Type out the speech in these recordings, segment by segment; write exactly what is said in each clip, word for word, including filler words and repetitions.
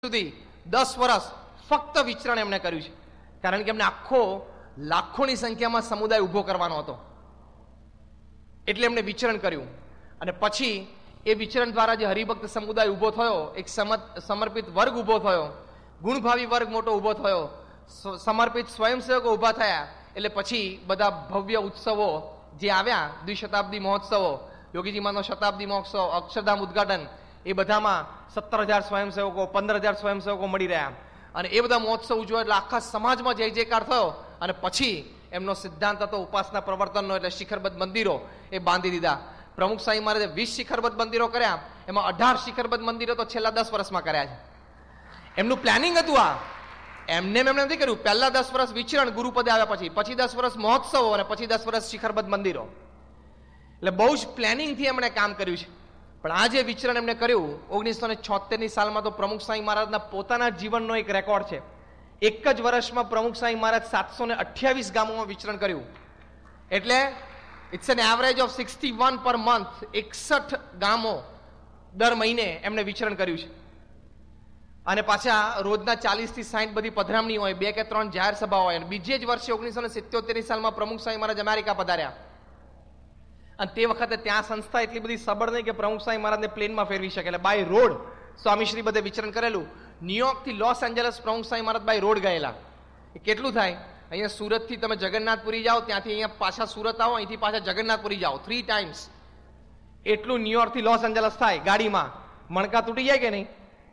સુધી દસ વર્ષ ફક્ત વિચરણ એમણે કર્યું છે, કારણ કે એમને આખો લાખોની સંખ્યામાં સમુદાય ઉભો કરવાનો હતો, એટલે એમણે વિચરણ કર્યું. અને પછી એ વિચરણ દ્વારા જે હરિભક્ત સમુદાય ઉભો થયો, એક સમર્પિત વર્ગ ઉભો થયો, ગુણભાવી વર્ગ મોટો ઉભો થયો, સમર્પિત સ્વયંસેવકો ઉભા થયા. એટલે પછી બધા ભવ્ય ઉત્સવો જે આવ્યા, દ્વિશતાબ્દી મહોત્સવો, યોગીજીમાંનો શતાબ્દી મહોત્સવ, અક્ષરધામ ઉદઘાટન, એ બધામાં સત્તર હજાર સ્વયંસેવકો, પંદર હજાર સ્વયંસેવકો મળી રહ્યા. અને એ બધા મહોત્સવ ઉજવ્યા એટલે આખા સમાજમાં જય જયકાર થયો. અને પછી એમનો સિદ્ધાંત હતો ઉપાસના પ્રવર્તનનો, એટલે શિખરબદ્ધ મંદિરો એ બાંધી દીધા. પ્રમુખ સ્વામી મહારાજે વીસ શિખરબદ્ધ મંદિરો કર્યા, એમાં અઢાર શિખરબદ્ધ મંદિરો તો છેલ્લા દસ વર્ષમાં કર્યા છે. એમનું પ્લાનિંગ હતું આ, એમને એમને નથી કર્યું. પહેલા દસ વર્ષ વિચરણ ગુરુપદે આવ્યા, પછી પછી દસ વર્ષ મહોત્સવો, અને પછી દસ વર્ષ શિખરબદ્ધ મંદિરો. એટલે બહુ જ પ્લાનિંગથી એમણે કામ કર્યું છે. પણ આ જે વિચરણ એમને કર્યું ઓગણીસો ને છોતેર ની સાલમાં, તો પ્રમુખ સ્વામી મહારાજના પોતાના જીવનનો એક રેકોર્ડ છે. એક જ વર્ષમાં પ્રમુખ સ્વામી મહારાજ સાતસો ને અઠ્યાવીસ ગામોમાં વિચરણ કર્યું. એટલે it's an average of sixty one per month. એકસઠ ગામો દર મહિને એમને વિચરણ કર્યું છે. અને પાછા રોજના ચાલીસ થી સાઠ બધી પધરામણી હોય, બે કે ત્રણ જાહેર સભા હોય. અને બીજે જ વર્ષે ઓગણીસો ને સિત્યોતેર ની સાલમાં પ્રમુખ સ્વામી મહારાજ અમેરિકા પધાર્યા. અને તે વખતે ત્યાં સંસ્થા એટલી બધી સબળ નહીં કે પ્રમુખ સ્વામી મહારાજને પ્લેનમાં ફેરવી શકે, એટલે બાય રોડ સ્વામીશ્રી બધે વિચરણ કરેલું. ન્યુયોર્ક થી લોસ એન્જલસ પ્રમુખ સ્વામી મહારાજ બાય રોડ ગયેલા. એ કેટલું થાય? અહીંયા સુરત થી તમે જગન્નાથપુરી જાઓ, ત્યાંથી અહીંયા પાછા સુરત આવો, અહીંથી પાછા જગન્નાથપુરી જાઓ, થ્રી ટાઈમ્સ. એટલું ન્યુયોર્ક થી લોસ એન્જલસ થાય ગાડીમાં. મણકા તૂટી જાય કે નહીં?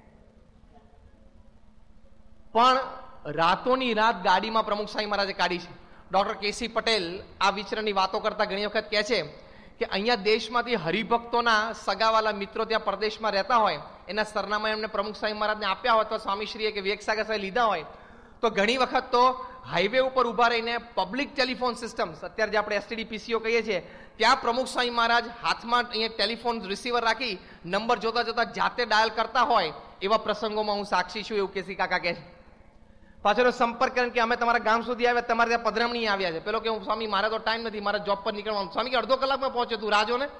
પણ રાતોની રાત ગાડીમાં પ્રમુખ સ્વામી મહારાજે કાઢી છે. ડોક્ટર કેસી પટેલ આ વિચરણની વાતો કરતા ઘણી વખત કહે છે કે અહીંયા દેશમાંથી હરિભક્તોના સગાવાલા મિત્રો ત્યાં પરદેશમાં રહેતા હોય, એના સરનામા એમને પ્રમુખ સ્વામી મહારાજને આપ્યા હોય, અથવા સ્વામીશ્રીએ કે વિવેકસાગર સાહેબ લીધા હોય, તો ઘણી વખત તો હાઈવે ઉપર ઉભા રહીને પબ્લિક ટેલિફોન સિસ્ટમ્સ, અત્યારે જે આપણે એસટીડી પીસીઓ કહીએ છીએ, ત્યાં પ્રમુખ સ્વામી મહારાજ હાથમાં અહીંયા ટેલિફોન રિસીવર રાખી નંબર જોતા જોતા જાતે ડાયલ કરતા હોય, એવા પ્રસંગોમાં હું સાક્ષી છું, એવું કેસી કાકા કહે છે. પાછળનો સંપર્ક કરીને કે અમે તમારા ગામ સુધી આવ્યા, તમારે ત્યાં પધરામણી આવ્યા છે. પેલો કે હું સ્વામી મારે તો ટાઈમ નથી, મારા જોબ પર નીકળવાનું. સ્વામી કે અડધો કલાકમાં પહોંચે, તું રાજો ને.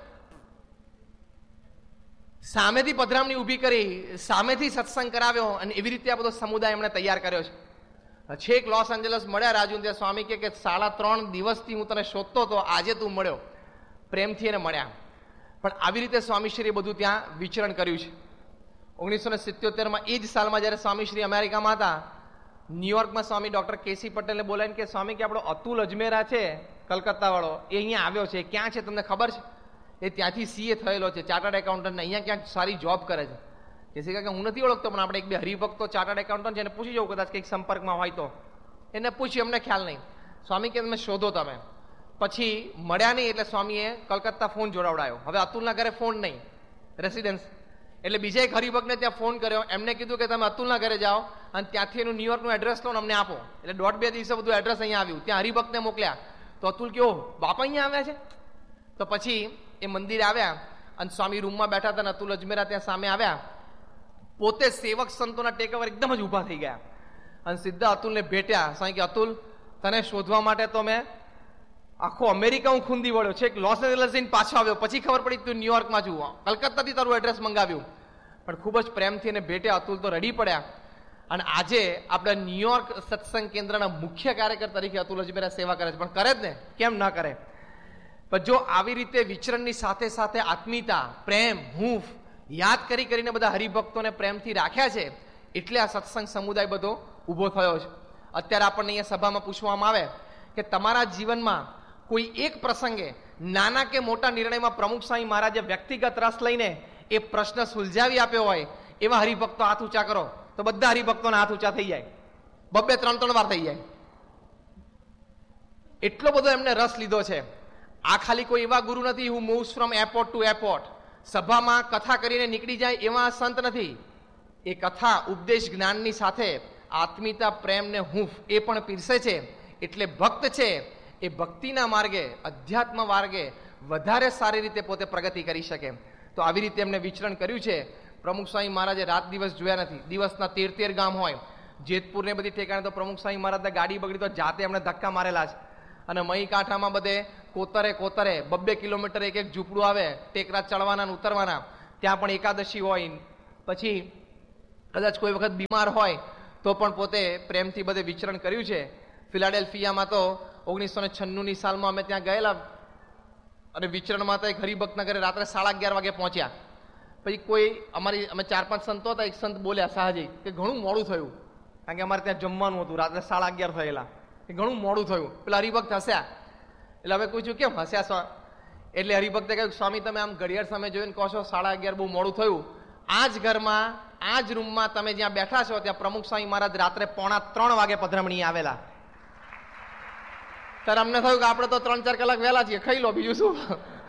સામેથી પધરામણી ઉભી કરી, સામેથી સત્સંગ કરાવ્યો, અને એવી રીતે આ બધો સમુદાય એમણે તૈયાર કર્યો છે. છેક લોસ એન્જલસ મળ્યા રાજુ, ત્યાં સ્વામી કે સાડા ત્રણ દિવસથી હું તને શોધતો હતો, આજે તું મળ્યો. પ્રેમથી એને મળ્યા. પણ આવી રીતે સ્વામીશ્રીએ બધું ત્યાં વિચરણ કર્યું છે. ઓગણીસો ને સિત્યોતેર માં એ જ સાલમાં જયારે સ્વામીશ્રી અમેરિકામાં હતા, ન્યુયોર્કમાં સ્વામી ડોક્ટર કેસી પટેલને બોલાવીને કે સ્વામી કે આપણો અતુલ અજમેરા છે કલકત્તા વાળો, એ અહીંયા આવ્યો છે, ક્યાં છે તમને ખબર છે? એ ત્યાંથી સીએ થયેલો છે, ચાર્ટર્ડ એકાઉન્ટન્ટ, અહીંયા ક્યાંક સારી જોબ કરે છે. કેસી કે હું નથી ઓળખતો, પણ આપણે એક બે હરિભક્તો ચાર્ટર્ડ એકાઉન્ટન્ટ છે, એને પૂછી જવું, કદાચ કંઈક સંપર્કમાં હોય તો. એને પૂછ્યું, એમને ખ્યાલ નહીં. સ્વામી કે તમે શોધો તમે. પછી મળ્યા નહીં, એટલે સ્વામીએ કલકત્તા ફોન જોડાવડાયો. હવે અતુલના ઘરે ફોન નહીં, રેસિડેન્સ. એટલે બીજા એક હરિભક્તને ત્યાં ફોન કર્યો, એમને કીધું કે તમે અતુલના ઘરે જાઓ અને ત્યાંથી એનું ન્યુયોર્કનું એડ્રેસ લો, અમને આપો. એટલે દોઢ બે દિવસે બધું એડ્રેસ અહીંયા આવ્યું. ત્યાં હરિભક્તને મોકલ્યા. તો અતુલ કેવો, બાપા અહીંયા આવ્યા છે? તો પછી એ મંદિરે આવ્યા અને સ્વામી રૂમમાં બેઠા હતા, અતુલ અજમેરા ત્યાં સામે આવ્યા. પોતે સેવક સંતોના ટેકવર એકદમ જ ઉભા થઈ ગયા અને સીધા અતુલને ભેટ્યા. સ્વામી કે અતુલ, તને શોધવા માટે તો મેં આખો અમેરિકા હું ખૂંદી વળ્યો છે, લોસ એન્જલસ જઈને પાછો આવ્યો, પછી ખબર પડી તું ન્યુયોર્કમાં છું, કલકત્તાથી તારું એડ્રેસ મંગાવ્યું. પણ ખૂબ જ પ્રેમથી એને ભેટ્યા. અતુલ તો રડી પડ્યા. અને આજે આપણા ન્યુયોર્ક સત્સંગ કેન્દ્રના મુખ્ય કાર્યકર તરીકે અતુલ અજમેરા સેવા કરે છે. પણ કરે જ ને, કેમ ના કરે? પણ જો આવી રીતે વિચરણની સાથે સાથે આત્મીયતા, પ્રેમ, હૂંફ યાદ કરી કરીને બધા હરિભક્તોને પ્રેમથી રાખ્યા છે, એટલે આ સત્સંગ સમુદાય બધો ઉભો થયો છે. અત્યારે આપણને અહીંયા સભામાં પૂછવામાં આવે કે તમારા જીવનમાં કોઈ એક પ્રસંગે નાના કે મોટા નિર્ણયમાં પ્રમુખ સ્વામી મહારાજે વ્યક્તિગત રસ લઈને એ પ્રશ્ન સુલઝાવી આપ્યો હોય, એવા હરિભક્તો હાથ ઊંચા કરો, તો બધા હરિભક્તોના હાથ ઊંચા થઈ જાય, બબ્બે ત્રણ ત્રણ વાર થઈ જાય. એટલો બધો એમને રસ લીધો છે. આ ખાલી કોઈ એવા ગુરુ નથી હુ moves from airport two airport, સભામાં કથા કરીને નીકળી જાય એવા સંત નથી. એ કથા ઉપદેશ જ્ઞાનની સાથે આત્મીયતા, પ્રેમ ને હૂંફ એ પણ પીરસે છે. એટલે ભક્ત છે એ ભક્તિના માર્ગે, અધ્યાત્મ માર્ગે વધારે સારી રીતે પોતે પ્રગતિ કરી શકે. તો આવી રીતે એમને વિચરણ કર્યું છે. પ્રમુખ સ્વામી મહારાજે રાત દિવસ જોયા નથી. દિવસના તેર તેર ગામ હોય, જેતપુર ને બધી ઠેકાણે તો પ્રમુખ સ્વામી મહારાજના ગાડી બગડી તો જાતે એમણે ધક્કા મારેલા છે. અને મહી કાંઠામાં બધે કોતરે કોતરે બબ્બે કિલોમીટર એક એક ઝૂંપડું આવે, ટેકરા ચડવાના ઉતરવાના, ત્યાં પણ એકાદશી હોય. પછી કદાચ કોઈ વખત બીમાર હોય તો પણ પોતે પ્રેમથી બધે વિચરણ કર્યું છે. ફિલાડેલ્ફિયામાં તો ઓગણીસો ને છન્નુની સાલમાં અમે ત્યાં ગયેલા અને વિચરણમાં તો એક હરિભક્તના ઘરે રાત્રે સાડા અગિયાર વાગે પહોંચ્યા. પછી કોઈ અમારી અમે ચાર પાંચ સંતો હતા, એક સંત બોલ્યા સાહજી કે ઘણું મોડું થયું, કારણ કે અમારે ત્યાં જમવાનું હતું, રાત્રે સાડા અગિયાર થયેલા, કે ઘણું મોડું થયું. પેલા હરિભક્ત હસ્યા. એટલે હવે પૂછ્યું કેમ હસ્યા? એટલે હરિભક્તે કહ્યું સ્વામી તમે આમ ઘડિયાળ સામે જોઈને કહો છો સાડા અગિયાર બહુ મોડું થયું. આ જ ઘરમાં આ જ રૂમમાં તમે જ્યાં બેઠા છો ત્યાં પ્રમુખ સ્વામી મહારાજ રાત્રે પોણા ત્રણ વાગે પધરામણી આવેલા. ત્યારે અમને થયું કે આપણે તો ત્રણ ચાર કલાક વહેલા છીએ, ખાઈ લો બીજું શું,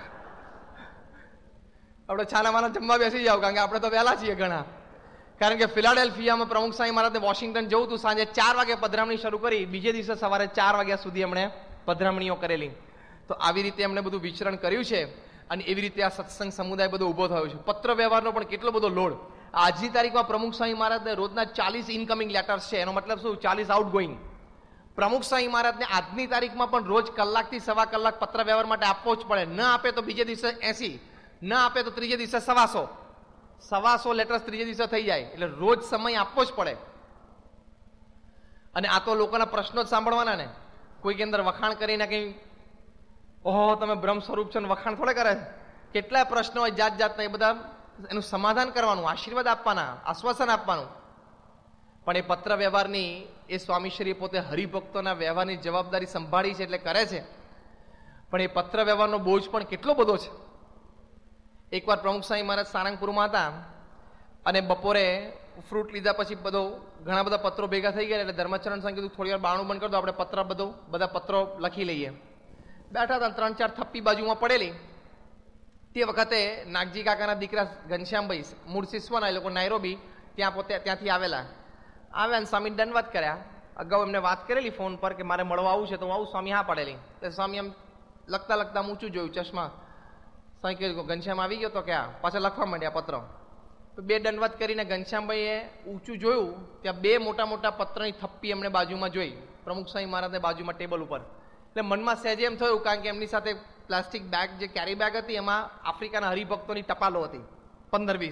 આપણે છાના માના જમવા બેસી જાવ, કારણ કે આપણે તો વહેલા છીએ ઘણા. કારણ કે ફિલાડેલ્ફિયામાં પ્રમુખ સ્વામી મહારાજને વોશિંગ્ટન જવું હતું, સાંજે ચાર વાગે પધરામણી શરૂ કરી, બીજે દિવસે સવારે ચાર વાગ્યા સુધી એમણે પધરામણીઓ કરેલી. તો આવી રીતે એમણે બધું વિચરણ કર્યું છે અને એવી રીતે આ સત્સંગ સમુદાય બધો ઉભો થયો છે. પત્ર વ્યવહારનો પણ કેટલો બધો લોડ. આજની તારીખમાં પ્રમુખ સ્વામી મહારાજને રોજના ચાલીસ ઇનકમિંગ લેટર્સ છે, એનો મતલબ શું? ચાલીસ આઉટ ગોઈંગ. પ્રમુખ સ્વામી મહારાજને આજની તારીખમાં પણ રોજ કલાકથી સવા કલાક પત્ર વ્યવહાર માટે આપવો જ પડે. ન આપે તો બીજે દિવસે એસી, ન આપે તો ત્રીજે દિવસે સવાસો સવાસો લેટર્સ ત્રીજે દિવસે થઈ જાય. એટલે રોજ સમય આપવો જ પડે. અને આ તો લોકોના પ્રશ્નો જ સાંભળવાના ને. કોઈની અંદર વખાણ કરીને કઈ ઓહો તમે બ્રહ્મ સ્વરૂપ છો, વખાણ થોડે કરે છે. કેટલાય પ્રશ્નો હોય જાત જાતના, એ બધા એનું સમાધાન કરવાનું, આશીર્વાદ આપવાના, આશ્વાસન આપવાનું. પણ એ પત્ર વ્યવહારની એ સ્વામીશ્રી પોતે હરિભક્તોના વ્યવહારની જવાબદારી સંભાળી છે એટલે કરે છે. પણ એ પત્ર વ્યવહારનો બોજ પણ કેટલો બધો છે. એકવાર પ્રમુખ સ્વામી મહારાજ સારંગપુરમાં હતા અને બપોરે ફ્રૂટ લીધા પછી બધો ઘણા બધા પત્રો ભેગા થઈ ગયા, એટલે ધર્મચરણ સાહેબ કીધું થોડી વાર બાણું બંધ કરી દો, આપણે પત્ર બધો બધા પત્રો લખી લઈએ. બેઠા હતા, ત્રણ ચાર થપ્પી બાજુમાં પડેલી. તે વખતે નાગજી કાકાના દીકરા ઘનશ્યામભાઈ મૂળ સિસ્વાના, એ લોકો નાયરોબી ત્યાં પોતે ત્યાંથી આવેલા. આવ્યા ને સ્વામી દંડવત કર્યા. અગાઉ એમને વાત કરેલી ફોન પર કે મારે મળવા આવું છે તો હું આવું. સ્વામી હા પડેલી. એટલે સ્વામી એમ લખતા લખતા ઊંચું જોયું, ચશ્મા. સ્વામી કહ્યું ઘનશ્યામ આવી ગયો તો ક્યાં? પાછા લખવા માંડ્યા પત્ર. તો બે દંડવત કરીને ઘનશ્યામભાઈએ ઊંચું જોયું, ત્યાં બે મોટા મોટા પત્રની થપ્પી એમને બાજુમાં જોઈ, પ્રમુખ સ્વામી મહારાજને બાજુમાં ટેબલ ઉપર. એટલે મનમાં સહેજે એમ થયું, કારણ કે એમની સાથે પ્લાસ્ટિક બેગ જે કેરી બેગ હતી એમાં આફ્રિકાના હરિભક્તોની ટપાલો હતી, પંદર વીસ.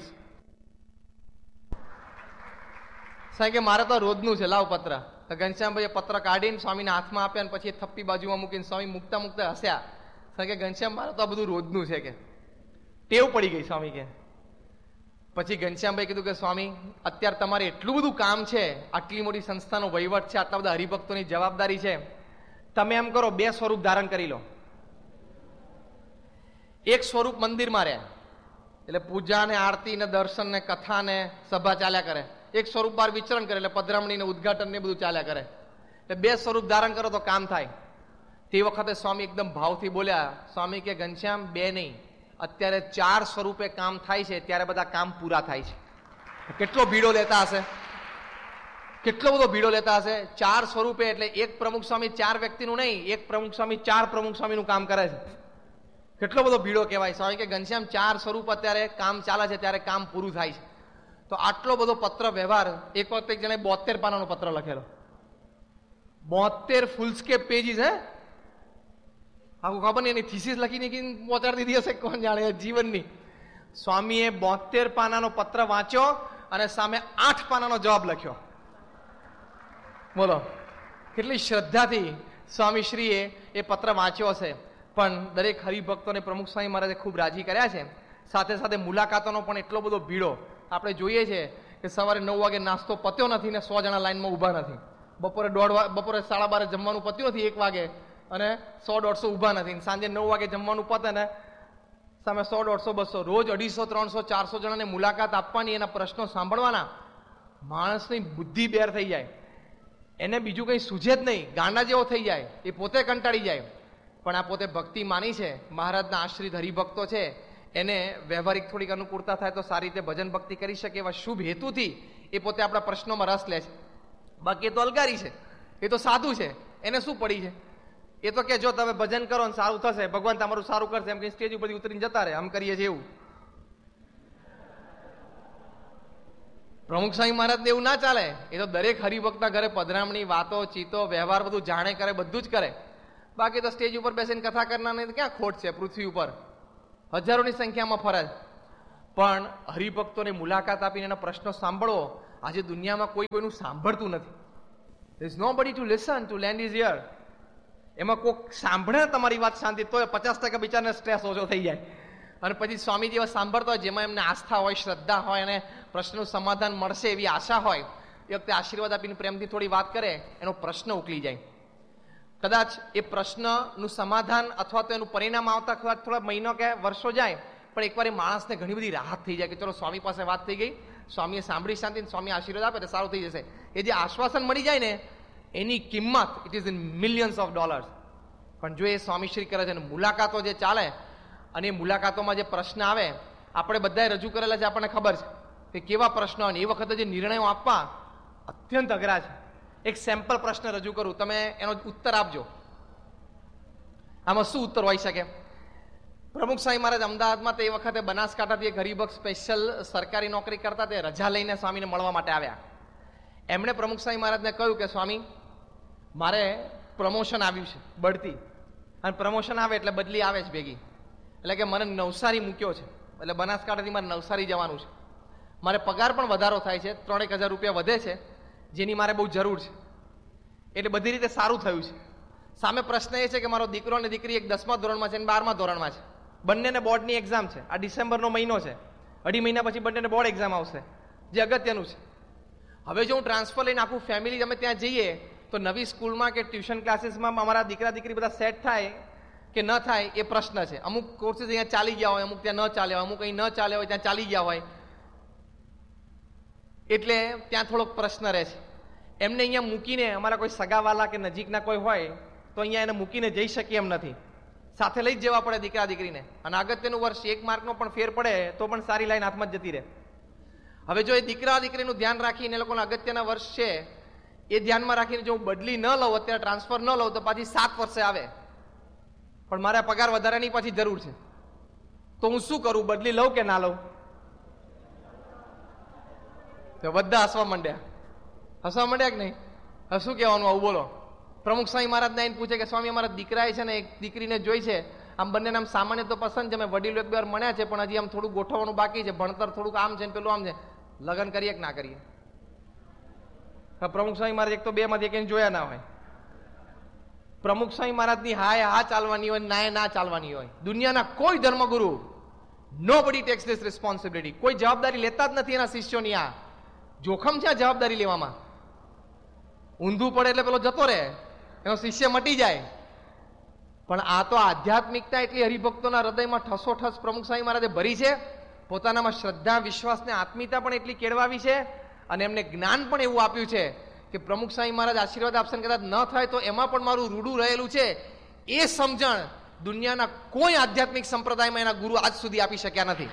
સાહેબ કે મારે તો રોજનું છે, લાવ પત્ર. ઘનશ્યામભાઈએ પત્ર કાઢીને સ્વામીના હાથમાં આપ્યા અને પછી થપ્પી બાજુમાં મૂકીને સ્વામી મૂકતા મૂકતા હસ્યા. સાહેબ કે ઘનશ્યામ મારે તો આ બધું રોજનું છે, કે ટેવ પડી ગઈ સ્વામી કે. પછી ઘનશ્યામભાઈ કીધું કે સ્વામી અત્યારે તમારે એટલું બધું કામ છે, આટલી મોટી સંસ્થાનો વહીવટ છે, આટલા બધા હરિભક્તોની જવાબદારી છે, તમે એમ કરો બે સ્વરૂપ ધારણ કરી લો. એક સ્વરૂપ મંદિરમાં રહે, એટલે પૂજા ને આરતી ને દર્શન ને કથા ને સભા ચાલ્યા કરે. એક સ્વરૂપ બહાર વિચરણ કરે, એટલે પધરામણી ને ઉદઘાટન ને બધું ચાલ્યા કરે. એટલે બે સ્વરૂપ ધારણ કરો તો કામ થાય. તે વખતે સ્વામી એકદમ ભાવથી બોલ્યા, સ્વામી કે ઘનશ્યામ બે નહીં, અત્યારે ચાર સ્વરૂપે કામ થાય છે, ત્યારે બધા કામ પૂરા થાય છે. કેટલો ભીડો લેતા હશે, કેટલો બધો ભીડો લેતા હશે. ચાર સ્વરૂપે એટલે એક પ્રમુખ સ્વામી ચાર વ્યક્તિનું નહીં, એક પ્રમુખ સ્વામી ચાર પ્રમુખ સ્વામીનું કામ કરે છે. કેટલો બધો ભીડો કહેવાય. સ્વામી કે ઘનશ્યામ ચાર સ્વરૂપ અત્યારે કામ ચાલે છે, ત્યારે કામ પૂરું થાય છે. તો આટલો બધો પત્ર વ્યવહાર. એક વખત એક જણે બોતેર પાનાનો પત્ર લખેલો, બોતેર ફૂલસ્કેપ પેજીસ. હે આખું ખબર નહીં એની થીસીસ લખીને પહોંચાડી દીધી હશે, કોણ જાણે જીવનની. સ્વામીએ બોતેર પાનાનો પત્ર વાંચ્યો અને સામે આઠ પાનાનો જવાબ લખ્યો. બોલો કેટલી શ્રદ્ધાથી સ્વામીશ્રીએ એ પત્ર વાંચ્યો હશે. પણ દરેક હરિભક્તોને પ્રમુખ સ્વામી મહારાજે ખૂબ રાજી કર્યા છે. સાથે સાથે મુલાકાતોનો પણ એટલો બધો ભીડો આપણે જોઈએ છે કે સવારે નવ વાગે નાસ્તો પત્યો નથી ને સો જણા લાઈનમાં ઊભા નથી. બપોરે દોઢ વાગે બપોરે સાડા બારે જમવાનું પત્યું નથી એક વાગે અને સો દોઢસો ઊભા નથી. સાંજે નવ વાગે જમવાનું પતે ને સામે સો દોઢસો બસો રોજ અઢીસો ત્રણસો ચારસો જણાને મુલાકાત આપવાની, એના પ્રશ્નો સાંભળવાના. માણસની બુદ્ધિ બેર થઈ જાય, એને બીજું કંઈ સૂઝે જ નહીં, ગાંડા જેવો થઈ જાય, એ પોતે કંટાળી જાય. પણ આ પોતે ભક્તિ માની છે, મહારાજના આશ્રિત હરિભક્તો છે, એને વ્યવહારિક થોડીક અનુકૂળતા થાય તો સારી રીતે ભજન ભક્તિ કરી શકે એવા શુભ હેતુથી એ પોતે આપણા પ્રશ્નોમાં રસ લે છે. બાકી એ તો અલગારી છે, એ તો સાધુ છે, એને શું પડી છે? એ તો કે જો તમે ભજન કરો ને સારું થશે, ભગવાન તમારું સારું કરશે, એમ કે સ્ટેજ ઉપરથી ઉતરીને જતા રહે, આમ કરીએ છીએ એવું. પ્રમુખ સ્વામી મહારાજને એવું ના ચાલે. એ તો દરેક હરિભક્તના ઘરે પધરામણી, વાતો, ચીતો, વ્યવહાર બધું જાણે કરે, બધું જ કરે. બાકી તો સ્ટેજ ઉપર બેસીને કથા કરનારને ક્યાં ખોટ છે? પૃથ્વી ઉપર હજારોની સંખ્યામાં ફરે. પણ હરિભક્તોને મુલાકાત આપીને એના પ્રશ્નો સાંભળવો આજે દુનિયામાં કોઈ કોઈનું સાંભળતું નથી. there is nobody to listen to lend his ear. એમાં કોઈક સાંભળે તમારી વાત શાંતિ તો પચાસ ટકા બિચારાને સ્ટ્રેસ ઓછો થઈ જાય. અને પછી સ્વામીજી એવા સાંભળતા હોય જેમાં એમને આસ્થા હોય, શ્રદ્ધા હોય અને પ્રશ્નનું સમાધાન મળશે એવી આશા હોય, એ વખતે આશીર્વાદ આપીને પ્રેમથી થોડી વાત કરે, એનો પ્રશ્ન ઉકલી જાય. કદાચ એ પ્રશ્નનું સમાધાન અથવા તો એનું પરિણામ આવતા થોડા મહિનો કે વર્ષો જાય, પણ એકવાર એ માણસને ઘણી બધી રાહત થઈ જાય કે ચલો સ્વામી પાસે વાત થઈ ગઈ, સ્વામીએ સાંભળી શાંતિ, સ્વામી આશીર્વાદ આપે તો સારું થઈ જશે. એ જે આશ્વાસન મળી જાય ને એની કિંમત it is in millions of dollars. પણ જો એ સ્વામીશ્રી કરે છે અને મુલાકાતો જે ચાલે અને એ મુલાકાતોમાં જે પ્રશ્ન આવે, આપણે બધાએ રજૂ કરેલા છે, આપણને ખબર છે કે કેવા પ્રશ્નો આવે. એ વખતે જે નિર્ણયો આપવા અત્યંત અઘરા છે. એક સેમ્પલ પ્રશ્ન રજૂ કરું, તમે એનો ઉત્તર આપજો. આમાં શું ઉત્તર હોઈ શકે? પ્રમુખ સ્વામી મહારાજ અમદાવાદમાં તે વખતે બનાસકાંઠાથી એક હરિભક્ત સ્પેશિયલ સરકારી નોકરી કરતા, તે રજા લઈને સ્વામીને મળવા માટે આવ્યા. એમણે પ્રમુખ સ્વામી મહારાજને કહ્યું કે સ્વામી, મારે પ્રમોશન આવ્યું છે, બઢતી, અને પ્રમોશન આવે એટલે બદલી આવે છે ભેગી, એટલે કે મને નવસારી મૂક્યો છે, એટલે બનાસકાંઠાથી મારે નવસારી જવાનું છે. મારે પગાર પણ વધારો થાય છે, ત્રણેક હજાર રૂપિયા વધે છે, જેની મારે બહુ જરૂર છે, એટલે બધી રીતે સારું થયું છે. સામે પ્રશ્ન એ છે કે મારો દીકરો અને દીકરી એક દસમા ધોરણમાં છે અને બારમા ધોરણમાં છે, બંનેને બોર્ડની એક્ઝામ છે. આ ડિસેમ્બરનો મહિનો છે, અઢી મહિના પછી બંનેને બોર્ડ એક્ઝામ આવશે, જે અગત્યનું છે. હવે જો હું ટ્રાન્સફર લઈને આખું ફેમિલી અમે ત્યાં જઈએ તો નવી સ્કૂલમાં કે ટ્યુશન ક્લાસીસમાં અમારા દીકરા દીકરી બધા સેટ થાય કે ન થાય એ પ્રશ્ન છે. અમુક કોર્સીસ અહીંયા ચાલી ગયા હોય, અમુક ત્યાં ન ચાલે હોય, અમુક અહીં ન ચાલે હોય, ત્યાં ચાલી ગયા હોય, એટલે ત્યાં થોડોક પ્રશ્ન રહે છે. એમને અહીંયા મૂકીને અમારા કોઈ સગાવાલા કે નજીકના કોઈ હોય તો અહીંયા એને મૂકીને જઈ શકીએ એમ નથી, સાથે લઈ જ જવા પડે દીકરા દીકરીને. અને અગત્યનું વર્ષ એક માર્કનો પણ ફેર પડે તો પણ સારી લાઈન હાથમાં જ જતી રહે. હવે જો એ દીકરા દીકરીનું ધ્યાન રાખીને એ લોકોના અગત્યના વર્ષ છે એ ધ્યાનમાં રાખીને જો હું બદલી ન લઉં, અત્યારે ટ્રાન્સફર ન લઉં, તો પાછી સાત વર્ષે આવે, પણ મારે પગાર વધારાની પાછી જરૂર છે, તો હું શું કરું? બદલી લઉં કે ના લઉં? તો બધા હસવા માંડ્યા. હસવા માંડ્યા કે નહીં? હવે શું કહેવાનું આવું? બોલો. પ્રમુખ સ્વામી મહારાજને આવીને પૂછે કે સ્વામી, અમારા દીકરાએ છે ને એક દીકરીને જોઈ છે, આમ બંનેને આમ સામાન્ય તો પસંદ છે, અમે વડીલો એક બે વાર મળ્યા છે, પણ હજી આમ થોડું ગોઠવવાનું બાકી છે, ભણતર થોડુંક આમ છે ને પેલું આમ છે, લગ્ન કરીએ કે ના કરીએ? પ્રમુખ સ્વામી મહારાજ એક તો બે માંથી કઈ જોયા ના હોય. પ્રમુખ સ્વામી મહારાજની હાય હા ચાલવાની હોય, નાય ના ચાલવાની હોય. દુનિયાના કોઈ ધર્મગુરુ, નોબડી ટેક્સ ધીસ રિસ્પોન્સિબિલિટી, કોઈ જવાબદારી લેતા જ નથી એના શિષ્યોની. આ જોખમ છે આ જવાબદારી લેવામાં. ઊંધું પડે એટલે પેલો જતો રહે, એનો શિષ્ય મટી જાય. પણ આ તો આધ્યાત્મિકતા એટલી હરિભક્તોના હૃદયમાં ઠસોઠસ પ્રમુખ સ્વામી મહારાજે ભરી છે, પોતાનામાં શ્રદ્ધા, વિશ્વાસ ને આત્મીયતા પણ એટલી કેળવાવી છે, અને એમને જ્ઞાન પણ એવું આપ્યું છે કે પ્રમુખ સ્વામી મહારાજ આશીર્વાદ આપશે કદાચ ન થાય તો એમાં પણ મારું રૂડું રહેલું છે. એ સમજણ દુનિયાના કોઈ આધ્યાત્મિક સંપ્રદાયમાં એના ગુરુ આજ સુધી આપી શક્યા નથી.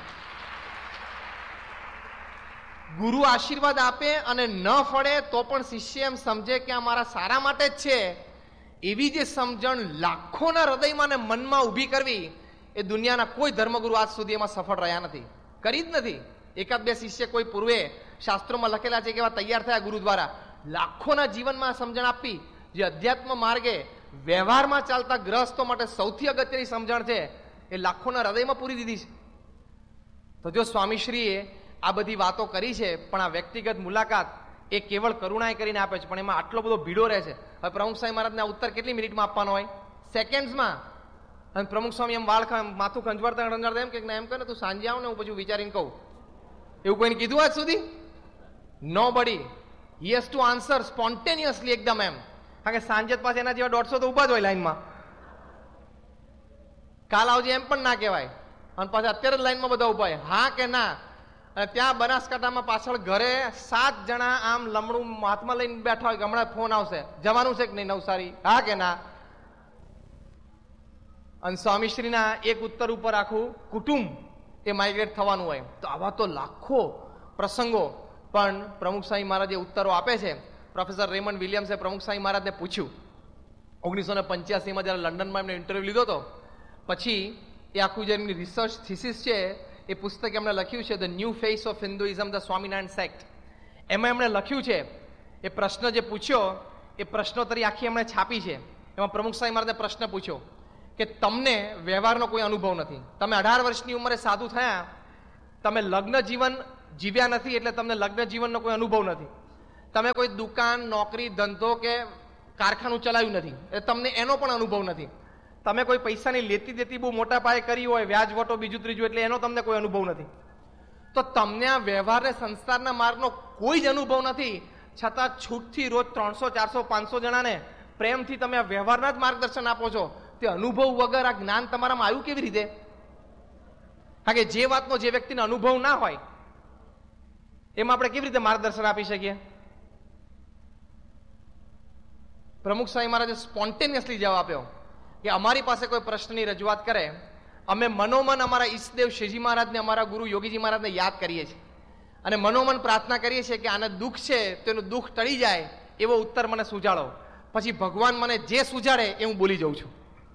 ગુરુ આશીર્વાદ આપે અને ન ફળે તો પણ શિષ્ય એમ સમજે કે આ મારા સારા માટે જ છે, એવી જે સમજણ લાખોના હૃદયમાં ને મનમાં ઊભી કરવી, એ દુનિયાના કોઈ ધર્મગુરુ આજ સુધી એમાં સફળ રહ્યા નથી, કરી જ નથી. એકાદ બે શિષ્ય કોઈ પૂર્વે શાસ્ત્રોમાં લખેલા છે કે એવા તૈયાર થયા ગુરુ દ્વારા, લાખોના જીવનમાં સમજણ આપી, જે અધ્યાત્મ માર્ગે વ્યવહારમાં ચાલતા ગ્રહસ્થો માટે સૌથી અગત્યની સમજણ છે, એ લાખોના હૃદયમાં પૂરી દીધી છે. તો જો સ્વામીશ્રીએ આ બધી વાતો કરી છે, પણ આ વ્યક્તિગત મુલાકાત એ કેવળ કરુણાએ કરીને આપે છે, પણ એમાં આટલો બધો ભીડો રહે છે. હવે પ્રમુખ સ્વામી મહારાજને આ ઉત્તર કેટલી મિનિટમાં આપવાનો હોય? સેકન્ડ્સમાં. અને પ્રમુખ સ્વામી એમ વાળ માથું ખંજવાળતા ખંજવાળતા એમ કે એમ કહે ને તું સાંજે આવ ને હું પછી વિચારીને કહું. એવું કોઈને કીધું આજ સુધી? નો બડી. He has to answer spontaneously એકદમ એમ. કારણ કે સાંજે પાસે એના જેવા દોઢસો તો ઉભા જ હોય લાઈનમાં. કાલ આવજે એમ પણ ના કહેવાય, અને પાછા અત્યારે જ લાઈનમાં બધા ઉભા હોય, હા કે ના. અને ત્યાં બનાસકાંઠામાં પાછળ ઘરે સાત જણા આમ લમણું હાથમાં લઈને બેઠા હોય કે હમણાં ફોન આવશે, જવાનું છે કે નહીં નવસારી, હા કે ના. અને સ્વામીશ્રીના એક ઉત્તર ઉપર આખું કુટુંબ એ માઇગ્રેટ થવાનું હોય. તો આવા તો લાખો પ્રસંગો. પણ પ્રમુખ સ્વામી મહારાજ ઉત્તરો આપે છે. પ્રોફેસર રેમન્ડ વિલિયમ્સે પ્રમુખ સ્વામી મહારાજને પૂછ્યું ઓગણીસો ને પંચ્યાસીમાં જયારે લંડનમાં એમને ઇન્ટરવ્યુ લીધો હતો, પછી એ આખું જે એમની રિસર્ચ થીસીસ છે એ પુસ્તક એમણે લખ્યું છે the new face of Hinduism the Swaminarayan sect. એમાં એમણે લખ્યું છે, એ પ્રશ્ન જે પૂછ્યો એ પ્રશ્નોત્તરી આખી એમણે છાપી છે. એમાં પ્રમુખ સ્વામી મહારાજે પ્રશ્ન પૂછ્યો કે તમને વ્યવહારનો કોઈ અનુભવ નથી, તમે અઢાર વર્ષની ઉંમરે સાધુ થયા, તમે લગ્ન જીવન જીવ્યા નથી એટલે તમને લગ્ન જીવનનો કોઈ અનુભવ નથી. તમે કોઈ દુકાન, નોકરી, ધંધો કે કારખાનું ચલાવ્યું નથી એટલે તમને એનો પણ અનુભવ નથી. તમે કોઈ પૈસાની લેતી દેતી બહુ મોટા પાયે કરી હોય, વ્યાજ વટો બીજું ત્રીજું, એટલે એનો તમને કોઈ અનુભવ નથી. તો તમને આ વ્યવહાર સંસ્કારના માર્ગનો કોઈ જ અનુભવ નથી, છતાં છૂટથી રોજ ત્રણસો ચારસો પાંચસો જણાને પ્રેમથી તમે આ વ્યવહારના જ માર્ગદર્શન આપો છો. તે અનુભવ વગર આ જ્ઞાન તમારામાં આવ્યું કેવી રીતે? કારણ કે જે વાતનો જે વ્યક્તિને અનુભવ ના હોય એમાં આપણે કેવી રીતે માર્ગદર્શન આપી શકીએ? પ્રમુખ સ્વામી મહારાજે સ્પોન્ટેનિયસલી જવાબ આપ્યો કે અમારી પાસે કોઈ પ્રશ્નની રજૂઆત કરે, અમે મનોમન અમારા ઈષ્ટદેવ શ્રીજી મહારાજને, અમારા ગુરુ યોગીજી મહારાજને યાદ કરીએ છીએ અને મનોમન પ્રાર્થના કરીએ છીએ કે આને દુઃખ છે તેનું દુઃખ ટળી જાય એવો ઉત્તર મને સુજાડો. પછી ભગવાન મને જે સુજાડે એ હું બોલી જાઉં છું.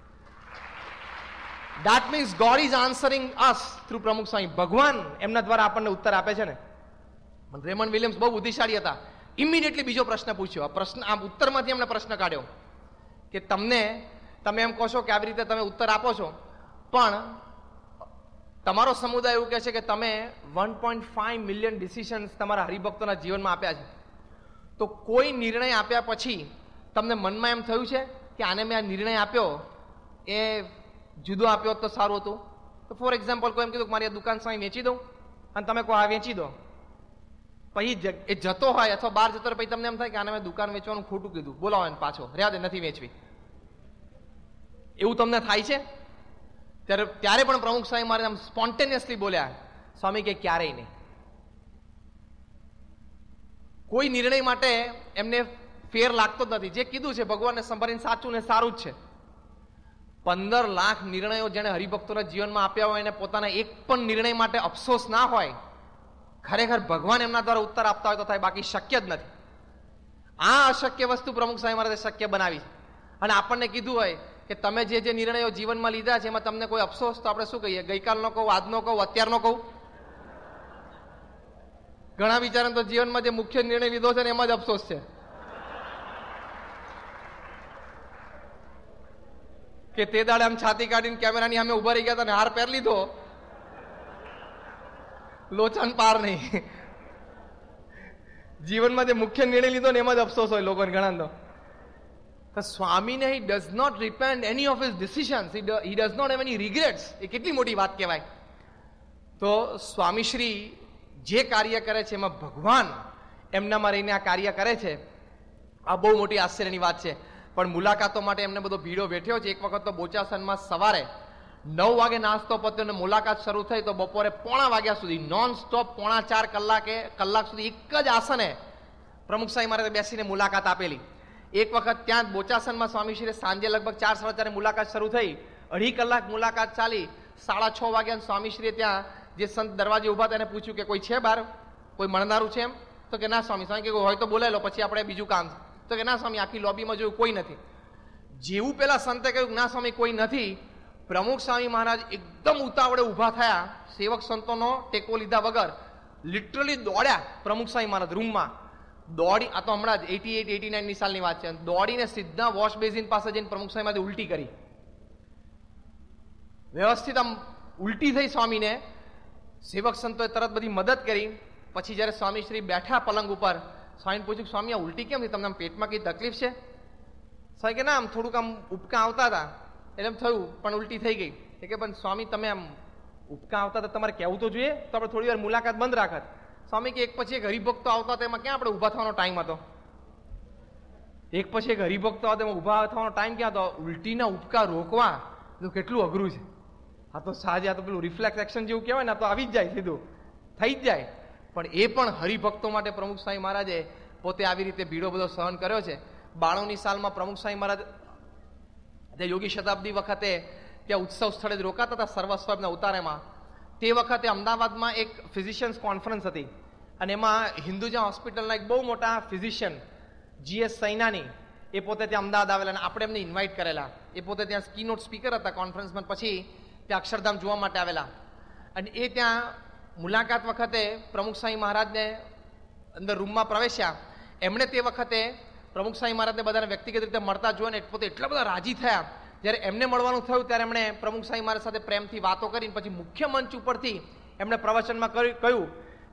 That means God is answering us through પ્રમુખ સ્વામી. ભગવાન એમના દ્વારા આપણને ઉત્તર આપે છે ને. રેમન્ડ વિલિયમ્સ બહુ બુદ્ધિશાળી હતા. ઇમિડિયેટલી બીજો પ્રશ્ન પૂછ્યો. આ પ્રશ્ન આ ઉત્તરમાંથી એમને પ્રશ્ન કાઢ્યો કે તમને તમે એમ કહો છો કે આવી રીતે તમે ઉત્તર આપો છો, પણ તમારો સમુદાય એવું કહે છે કે તમે one point five million decisions તમારા હરિભક્તોના જીવનમાં આપ્યા છે. તો કોઈ નિર્ણય આપ્યા પછી તમને મનમાં એમ થયું છે કે આને મેં આ નિર્ણય આપ્યો એ જુદો આપ્યો તો સારું હતું? તો ફોર એક્ઝામ્પલ કોઈ એમ કીધું કે મારી આ દુકાન સામે વેચી દઉં, અને તમે કહો આ વેચી દો, પછી એ જતો હોય અથવા બહાર જતો હોય, પછી તમને એમ થાય કે આને મેં દુકાન વેચવાનું ખોટું કીધું, બોલાવો એને પાછો, રહ્યા દે નથી વેચવી. એવું તમને થાય છે? ત્યારે ત્યારે પણ પ્રમુખ સ્વામી મારે આમ સ્પોન્ટેનિયસલી બોલ્યા, સ્વામી કે ક્યારેય નહીં. કોઈ નિર્ણય માટે એમને ફેર લાગતો જ નથી. જે કીધું છે ભગવાનને સંભાળીને સાચું ને સારું જ છે. પંદર લાખ નિર્ણયો જેને હરિભક્તોના જીવનમાં આપ્યા હોય એને પોતાના એક પણ નિર્ણય માટે અફસોસ ના હોય, ખરેખર ભગવાન એમના દ્વારા ઉત્તર આપતા હોય તો થાય, બાકી શક્ય જ નથી. આ અશક્ય વસ્તુ પ્રમુખ સ્વામી મહારાજે શક્ય બનાવી છે. અને આપણને કીધું હોય કે તમે જે જે નિર્ણયો જીવનમાં લીધા છે એમાં તમને કોઈ અફસોસ, તો આપણે શું કહીએ? ગઈકાલનો કહું, આજનો કહું, અત્યારનો કહું? ઘણા વિચારોને તો જીવનમાં જે મુખ્ય નિર્ણય લીધો છે ને એમાં જ અફસોસ છે કે તે દાડે આમ છાતી કાઢીને કેમેરાની સામે ઉભા રહી ગયા હતા ને હાર પહેર લીધો, લોચાન પાર નહીં. જીવનમાં જે મુખ્ય નિર્ણય લીધો ને એમાં જ અફસોસ હોય લોકોને ઘણા. તો સ્વામીને he does not repent any of his decisions, he, do, he does not have any regrets. એ કેટલી મોટી વાત કહેવાય. તો સ્વામીશ્રી જે કાર્ય કરે છે એમાં ભગવાન એમનામાં રહીને આ કાર્ય કરે છે, આ બહુ મોટી આશ્ચર્યની વાત છે. પણ મુલાકાતો માટે એમને બધો ભીડો બેઠ્યો છે. એક વખત તો બોચાસનમાં સવારે નવ વાગે નાસ્તો પત્યો અને મુલાકાત શરૂ થઈ તો બપોરે પોણા વાગ્યા સુધી નોન સ્ટોપ પોણા ચાર કલાકે કલાક સુધી એક જ આસને પ્રમુખ સ્વામી મહારાજે બેસીને મુલાકાત આપેલી. એક વખત ત્યાં બોચાસનમાં સ્વામીશ્રી સાંજે લગભગ ચાર સાડા ચારે મુલાકાત શરૂ થઈ, અઢી કલાક મુલાકાત ચાલી. સાડા છ વાગ્યા સ્વામીશ્રીએ ત્યાં જે સંત દરવાજે ઉભા હતા એને પૂછ્યું કે કોઈ છે બહાર, કોઈ મળનારું છે એમ? તો કે ના સ્વામી. સ્વામી કે હોય તો બોલાય લો, પછી આપણે બીજું કામ. તો કે ના સ્વામી, આખી લોબીમાં જોયું કોઈ નથી. જેવું પેલા સંતે કહ્યું ના સ્વામી કોઈ નથી, પ્રમુખ સ્વામી મહારાજ એકદમ ઉતાવળે ઉભા થયા, સેવક સંતોનો ટેકો લીધા વગર લિટરલી દોડ્યા પ્રમુખ સ્વામી મહારાજ રૂમમાં. દોડી, આ તો હમણાં જ એટી એટ એટી નાઇન ની સાલની વાત છે, દોડીને સીધા વોશ બેઝિન પાસે જઈને પ્રમુખ સ્વામી મહારાજે ઉલટી કરી. વ્યવસ્થિત આમ ઉલટી થઈ સ્વામીને. સેવક સંતોએ તરત બધી મદદ કરી. પછી જયારે સ્વામી શ્રી બેઠા પલંગ ઉપર, સ્વામીને પૂછ્યું સ્વામી આ ઉલટી કેમ થઈ? તમને પેટમાં કઈ તકલીફ છે? સ્વામી કે ના આમ થોડુંક આમ ઉપકા આવતા હતા એટલે એમ થયું, પણ ઉલટી થઈ ગઈ. એ કે પણ સ્વામી તમે આમ ઉપકા આવતા હતા, તમારે કહેવું તો જોઈએ, તો આપણે થોડી વાર મુલાકાત બંધ રાખત. સ્વામી કે એક પછી એક હરિભક્તો આવતા હતા, એમાં ક્યાં આપણે ઉભા થવાનો ટાઈમ હતો? એક પછી એક હરિભક્તો આવતા એમાં ઉભા થવાનો ટાઈમ ક્યાં હતો? ઉલટીના ઉપકા રોકવા તો કેટલું અઘરું છે. આ તો સાજે આ તો પેલું રિફ્લેક્સ એક્શન જેવું કહેવાય ને, તો આવી જ જાય, સીધું થઈ જ જાય. પણ એ પણ હરિભક્તો માટે પ્રમુખ સ્વામી મહારાજે પોતે આવી રીતે ભીડો બધો સહન કર્યો છે. બાણુંની સાલમાં પ્રમુખ સ્વામી મહારાજ જે યોગી શતાબ્દી વખતે ત્યાં ઉત્સવ સ્થળે જ રોકાતા હતા સર્વસ્વના ઉતારેમાં. તે વખતે અમદાવાદમાં એક ફિઝિશિયન્સ કોન્ફરન્સ હતી અને એમાં હિન્દુજા હોસ્પિટલના એક બહુ મોટા ફિઝિશિયન જીએસ સૈનાની એ પોતે ત્યાં અમદાવાદ આવેલા અને આપણે એમને ઇન્વાઇટ કરેલા. એ પોતે ત્યાં કીનોટ સ્પીકર હતા કોન્ફરન્સમાં. પછી ત્યાં અક્ષરધામ જોવા માટે આવેલા અને એ ત્યાં મુલાકાત વખતે પ્રમુખ સ્વામી મહારાજને અંદર રૂમમાં પ્રવેશ્યા. એમણે તે વખતે પ્રમુખ સ્વામી મહારાજને બધાને વ્યક્તિગત રીતે મળતા જોઈને પોતે એટલા બધા રાજી થયા. જ્યારે એમને મળવાનું થયું ત્યારે એમણે પ્રમુખ સ્વામી મહારાજ સાથે પ્રેમથી વાતો કરીને પછી મુખ્ય મંચ ઉપરથી એમણે પ્રવચનમાં કહ્યું કે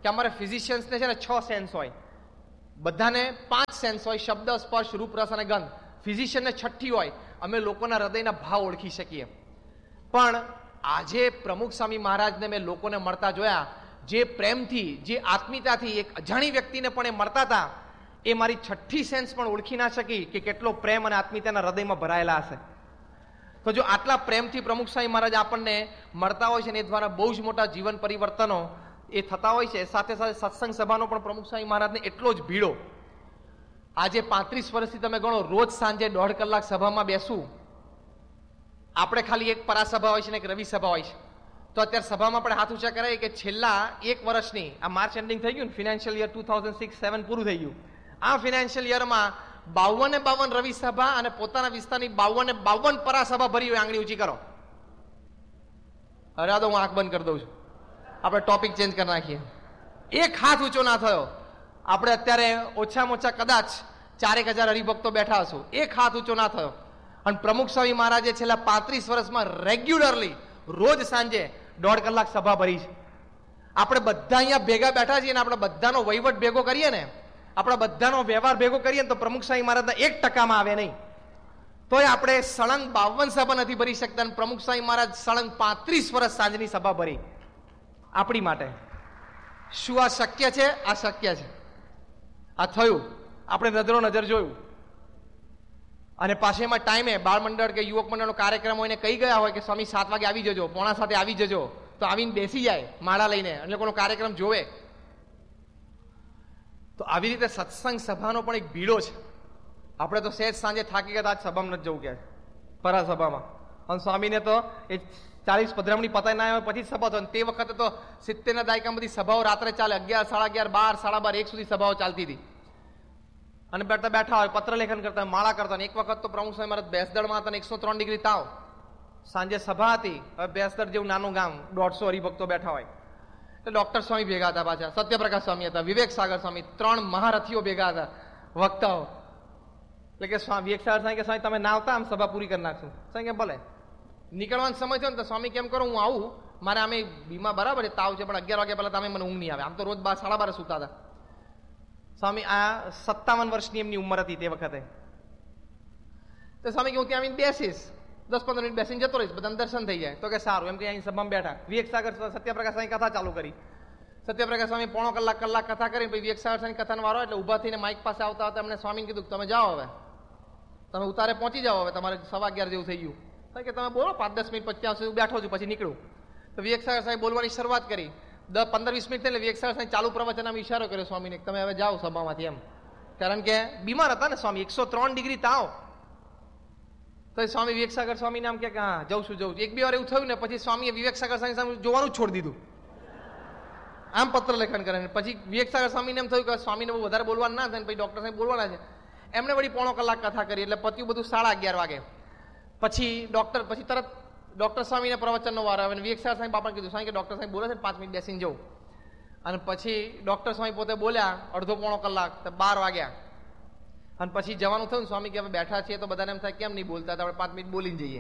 કે અમારે ફિઝિશિયન્સને છે ને છ સેન્સ હોય, બધાને પાંચ સેન્સ હોય, શબ્દ, સ્પર્શ, રૂપ, રસ અને ગંધ. ફિઝિશિયનને છઠ્ઠી હોય, અમે લોકોના હૃદયના ભાવ ઓળખી શકીએ. પણ આજે પ્રમુખ સ્વામી મહારાજને મેં લોકોને મળતા જોયા, જે પ્રેમથી, જે આત્મીયતાથી એક અજાણી વ્યક્તિને પણ એ મળતા હતા, એ મારી છઠ્ઠી સેન્સ પણ ઓળખી ના શકી કે કેટલો પ્રેમ અને આત્મીયતાના હૃદયમાં ભરાયેલા હશે. તો જો આટલા પ્રેમથી પ્રમુખ સ્વામી મહારાજ આપણને મળતા હોય છે ને એ દ્વારા બહુ જ મોટા જીવન પરિવર્તનો એ થતા હોય છે. સાથે સાથે સત્સંગ સભાનો પણ પ્રમુખ સ્વામી મહારાજને એટલો જ ભીડો. આજે પાંત્રીસ વર્ષથી તમે ગણો, રોજ સાંજે દોઢ કલાક સભામાં બેસવું. આપણે ખાલી એક પરાસભા હોય છે ને એક રવિ સભા હોય છે. તો અત્યારે સભામાં આપણે હાથ ઊંચા કરાય કે છેલ્લા એક વર્ષની, આ માર્ચ એન્ડિંગ થઈ ગયું ને, financial year two thousand six seven પૂરું થઈ ગયું. આ ફિનાન્શિયલ યરમાં બાવને બાવન રવિ સભા અને પોતાના વિસ્તારની બાવને બાવન પરાસભા ભરી હોય. આંગળી ઊંચી કરો. અરે તો હું આંખ બંધ કરી દઉં છું. આપણે ટોપિક ચેન્જ કરી નાખીએ. એક હાથ ઊંચો ના થયો. આપણે અત્યારે ઓછામાં ઓછા કદાચ ચારેક હજાર હરિભક્તો બેઠા હશું. એક હાથ ઊંચો ના થયો. અને પ્રમુખ સ્વામી મહારાજે છેલ્લા પાંત્રીસ વર્ષમાં રેગ્યુલરલી રોજ સાંજે દોઢ કલાક સભા ભરી છે. આપણે બધા અહીંયા ભેગા બેઠા છીએ ને આપણે બધાનો વહીવટ ભેગો કરીએ ને, આપણા બધાનો વ્યવહાર ભેગો કરીએ ને તો પ્રમુખ સ્વામી મહારાજના એક ટકામાં આવે નહીં. તોય આપણે સળંગ બાવન સભા નથી ભરી શકતા. અને પ્રમુખ સ્વામી મહારાજ સળંગ પાંત્રીસ વર્ષ સાંજની સભા ભરી આપણી માટે. શું આ શક્ય છે? આ શક્ય છે. આ થયું. આપણે નજરો નજર જોયું. અને પાછળમાં ટાઈમે બાળ મંડળ કે યુવક મંડળનો કાર્યક્રમ હોય ને કહી ગયા હોય કે સ્વામી સાત વાગે આવી જજો, પોણા સાથે આવી જજો, તો આવીને બેસી જાય માળા લઈને અને લોકોનો કાર્યક્રમ જોવે. તો આવી રીતે સત્સંગ સભાનો પણ એક ભીડો છે. આપણે તો સહેજ સાંજે થાકી ગયા, આજ સભામાં નથી જવું કે પરા સભામાં. અને સ્વામીને તો એ ચાલીસ પધરામણી પતાઈ ના આવે પછી જ સભા થયો. તે વખતે તો સિત્તેરના દાયકામાં બધી સભાઓ રાત્રે ચાલે, અગિયાર સાડા અગિયાર બાર સાડા બાર એક સુધી સભાઓ ચાલતી હતી. અને બેઠા બેઠા હોય, પત્ર લેખન કરતા, માળા કરતા. એક વખત તો પ્રમુખ સ્વામી મહારાજ બેસદળમાં હતા, એકસો ત્રણ ડિગ્રી તાવ, સાંજે સભા હતી. હવે બેસદળ જેવું નાનું ગામ, દોઢસો હરિભક્તો બેઠા હોય. એટલે ડોક્ટર સ્વામી ભેગા હતા, પાછા સત્યપ્રકાશ સ્વામી હતા, વિવેક સાગર સ્વામી, ત્રણ મહારથીઓ ભેગા હતા, વક્તાઓ. એટલે કે સ્વામી વિવેક સાગર સ્વામી કે સ્વામી તમે ના આવતા, આમ સભા પૂરી કરી નાખશું. સ્વામી કે ભલે. નીકળવાનો સમય થયો ને તો સ્વામી કેમ કરો, હું આવું, મારે આમે બીમા બરાબર છે, તાવ છે, પણ અગિયાર વાગ્યા પહેલા તમે મને ઊંઘ નહીં આવે. આમ તો રોજ બાર સાડા બાર સુતા હતા સ્વામી. આ સત્તાવન વર્ષની એમની ઉંમર હતી તે વખતે. તો સ્વામી કે હું ત્યાં આવીને બેસીશ, દસ પંદર મિનિટ બેસીને જતો રહીશ, બધાને દર્શન થઈ જાય. તો કે સારું. એમ કે અહીં સભામાં બેઠા. વિવેક સાગર સત્યપ્રકાશ સ્વામી કથા ચાલુ કરી. સત્યપ્રકાશ સ્વામી પોણો કલાક કલાક કથા કરી. પછી વિવેક સાગર સ્વામી કથાનો વારો એટલે ઉભા થઈને માઇક પાસે આવતા હતા. એમને સ્વામીને કીધું તમે જાઓ, હવે તમે ઉતારે પહોંચી જાઓ, હવે તમારે સવા અગિયાર જેવું થઈ ગયું. કે તમે બોલો પાંચ દસ મિનિટ પછી આવશે, હું બેઠો છું, પછી નીકળું. તો વિવેક સાગર સાહેબ બોલવાની શરૂઆત કરી. દસ પંદર વીસ મિનિટ એટલે વિવેક સાગર સાહેબ ચાલુ પ્રવચન આમ ઈશારો કર્યો સ્વામીને, તમે હવે જાઓ સભામાંથી એમ. કારણ કે બીમાર હતા ને સ્વામી, એકસો ત્રણ ડિગ્રી તાવ. તો સ્વામી વિવેક સાગર સ્વામી નામ કે હા જઉં છું જઉં છું. એક બે વાર એવું થયું ને પછી સ્વામીએ વિવેક સાગર સ્વામી સામે જોવાનું છોડી દીધું, આમ પત્ર લેખન કરે. પછી વિવેક સાગર સ્વામીને એમ થયું કે સ્વામીને બહુ વધારે બોલવાનું ના થાય, પછી ડોક્ટર સાહેબ બોલવાના છે. એમને વળી પોણો કલાક કથા કરી એટલે પત્યું બધું સાડા અગિયાર વાગે. પછી ડોક્ટર પછી તરત ડોક્ટર સ્વામીને પ્રવચનનો વાર આવે. વિવેક સાગર સાહેબ બાપાને કીધું સ્વામી કે ડોક્ટર સાહેબ બોલે છે, પાંચ મિનિટ બેસીને જવું. અને પછી ડોક્ટર સ્વામી પોતે બોલ્યા અડધો પોણો કલાક, તો બાર વાગ્યા. અને પછી જવાનું થયું. સ્વામી કે હવે બેઠા છીએ તો બધાને એમ થાય કેમ નહીં બોલતા, આપણે પાંચ મિનિટ બોલીને જઈએ.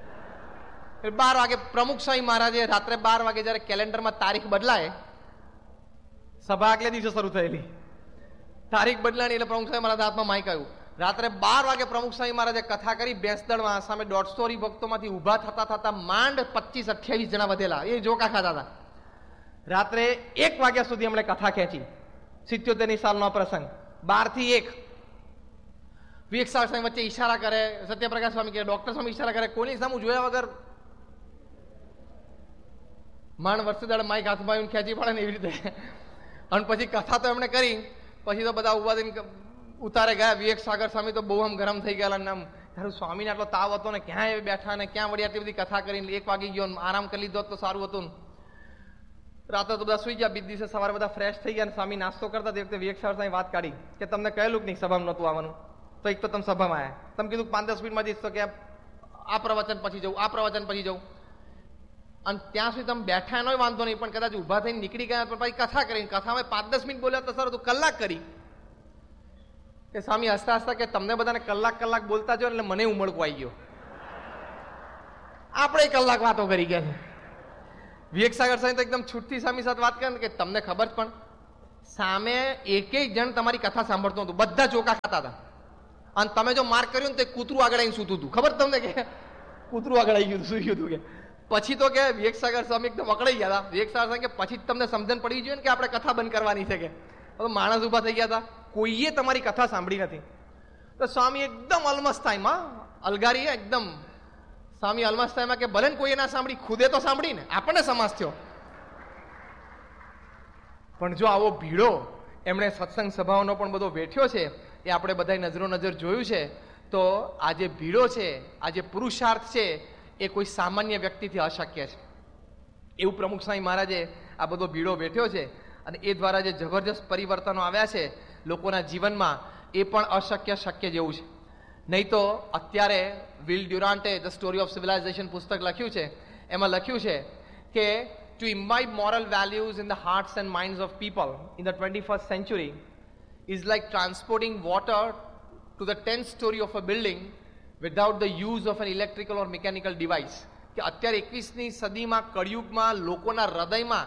બાર વાગે પ્રમુખ સ્વામી મહારાજે રાત્રે બાર વાગે જયારે કેલેન્ડરમાં તારીખ બદલાય, સભા આગલે દિવસે શરૂ થયેલી, તારીખ બદલાણી એટલે પ્રમુખ સ્વામી મહારાજ હાથમાં માઇક આવ્યું. રાત્રે બાર વાગે પ્રમુખ સ્વામી મહારાજે કથા કરી. બેસદળમાં સામે દોઢસો હરિભક્તોમાંથી ઉભા થતા થતા માંડ પચીસ અઠ્યાવીસ જણા વધેલા, એ જોકા ખાતા હતા. રાત્રે એક વાગ્યા સુધી એમણે કથા ખેંચી. સિત્યોતેરની સાલનો પ્રસંગ. બાર થી એક વિવેક સાગર સ્વામી વચ્ચે ઈશારા કરે, સત્યપ્રકાશ સ્વામી કે ડોક્ટર સ્વામી ઈશારા કરે, કોઈની સામે જોયા વગર માંડ વર્ષે દાડે માઇક હાથમાં ખેંચી પડે ને એવી રીતે. અને પછી કથા તો એમણે કરી. પછી તો બધા ઉભા થઈને ઉતારે ગયા. વિવેક સાગર સ્વામી તો બહુ આમ ગરમ થઈ ગયા. આમ તારું સ્વામીને આટલો તાવ હતો ને ક્યાં એ બેઠા ને ક્યાં વળી આટલી બધી કથા કરીને એક વાગી ગયો, આરામ કરી લીધો તો સારું હતું. રાત્રે તો બધા સુઈ ગયા. બીજ દિવસે સવારે બધા ફ્રેશ થઈ ગયા. સ્વામી નાસ્તો કરતા તે વખતે વિવેક સાગર સ્વામી વાત કાઢી કે તમને કહેલું કે નહીં સભામાં નહોતું આવવાનું, તો એક તો તમે સભામાં આવ્યા, તમે કીધું પાંચ દસ મિનિટમાં જઈશ તો કે આ પ્રવચન પછી જવું, આ પ્રવચન પછી જવું. અને ત્યાં સુધી તમે બેઠા નોય વાંધો નહીં, પણ કદાચ ઉભા થઈને નીકળી ગયા પણ પછી કથા કરીને કથામાં પાંચ દસ મિનિટ બોલ્યા તો સારું, કલાક કરી. કે સ્વામી હસતા હસતા કે તમને બધાને કલાક કલાક બોલતા જો એટલે મને ઉમળકો આવી ગયો, આપણે કલાક વાતો કરી ગયા છે. વિવેક સાગર સાહેબ તો એકદમ છૂટથી સ્વામી સાથે વાત કરે કે તમને ખબર પણ સામે એકેય જણ તમારી કથા સાંભળતું હતું, બધા ચોખા ખાતા હતા. અને તમે જો માર્ક કર્યું ને તો કૂતરું આગળ આવીને સૂતું હતું. ખબર તમને કે કૂતરું આગળ આવી ગયું સુઈ ગયું હતું. કે પછી તો કે વિવેકસાગર સ્વામી એકદમ અકળાઈ ગયા હતા. વિવેકસાગર સ્વામી કે પછી તમને સમજણ પડી જોઈએ ને કે આપણે કથા બંધ કરવાની છે. કે માણસ ઉભા થઈ ગયા હતા, કોઈએ તમારી કથા સાંભળી નથી. તો સ્વામી એકદમ અલમસ્ત ટાઈમમાં અલગારી એકદમ સ્વામી અલમસ્ત ટાઈમમાં કે ભલે કોઈએ ના સાંભળી, ખુદે તો સાંભળી ને, આપણને સમાસ થયો. પણ જો આવો ભીડો એમણે સત્સંગ સભાઓનો પણ બધો વેઠ્યો છે, એ આપણે બધા નજરો નજર જોયું છે. તો આ જે ભીડો છે, આ જે પુરુષાર્થ છે, એ કોઈ સામાન્ય વ્યક્તિથી અશક્ય છે. એવું પ્રમુખ સ્વામી મહારાજે આ બધો ભીડો વેઠ્યો છે. અને એ દ્વારા જે જબરજસ્ત પરિવર્તનો આવ્યા છે લોકોના જીવનમાં, એ પણ અશક્ય શક્ય જેવું છે. નહીં તો અત્યારે will ડ્યુરાન્ટે the story of civilisation પુસ્તક લખ્યું છે, એમાં લખ્યું છે કે to imbibe moral values in the hearts and minds of people in the twenty-first century is like transporting water to the tenth story of a building without the use of an electrical or mechanical device. કે અત્યારે એકવીસમી સદીમાં કળિયુગમાં લોકોના હૃદયમાં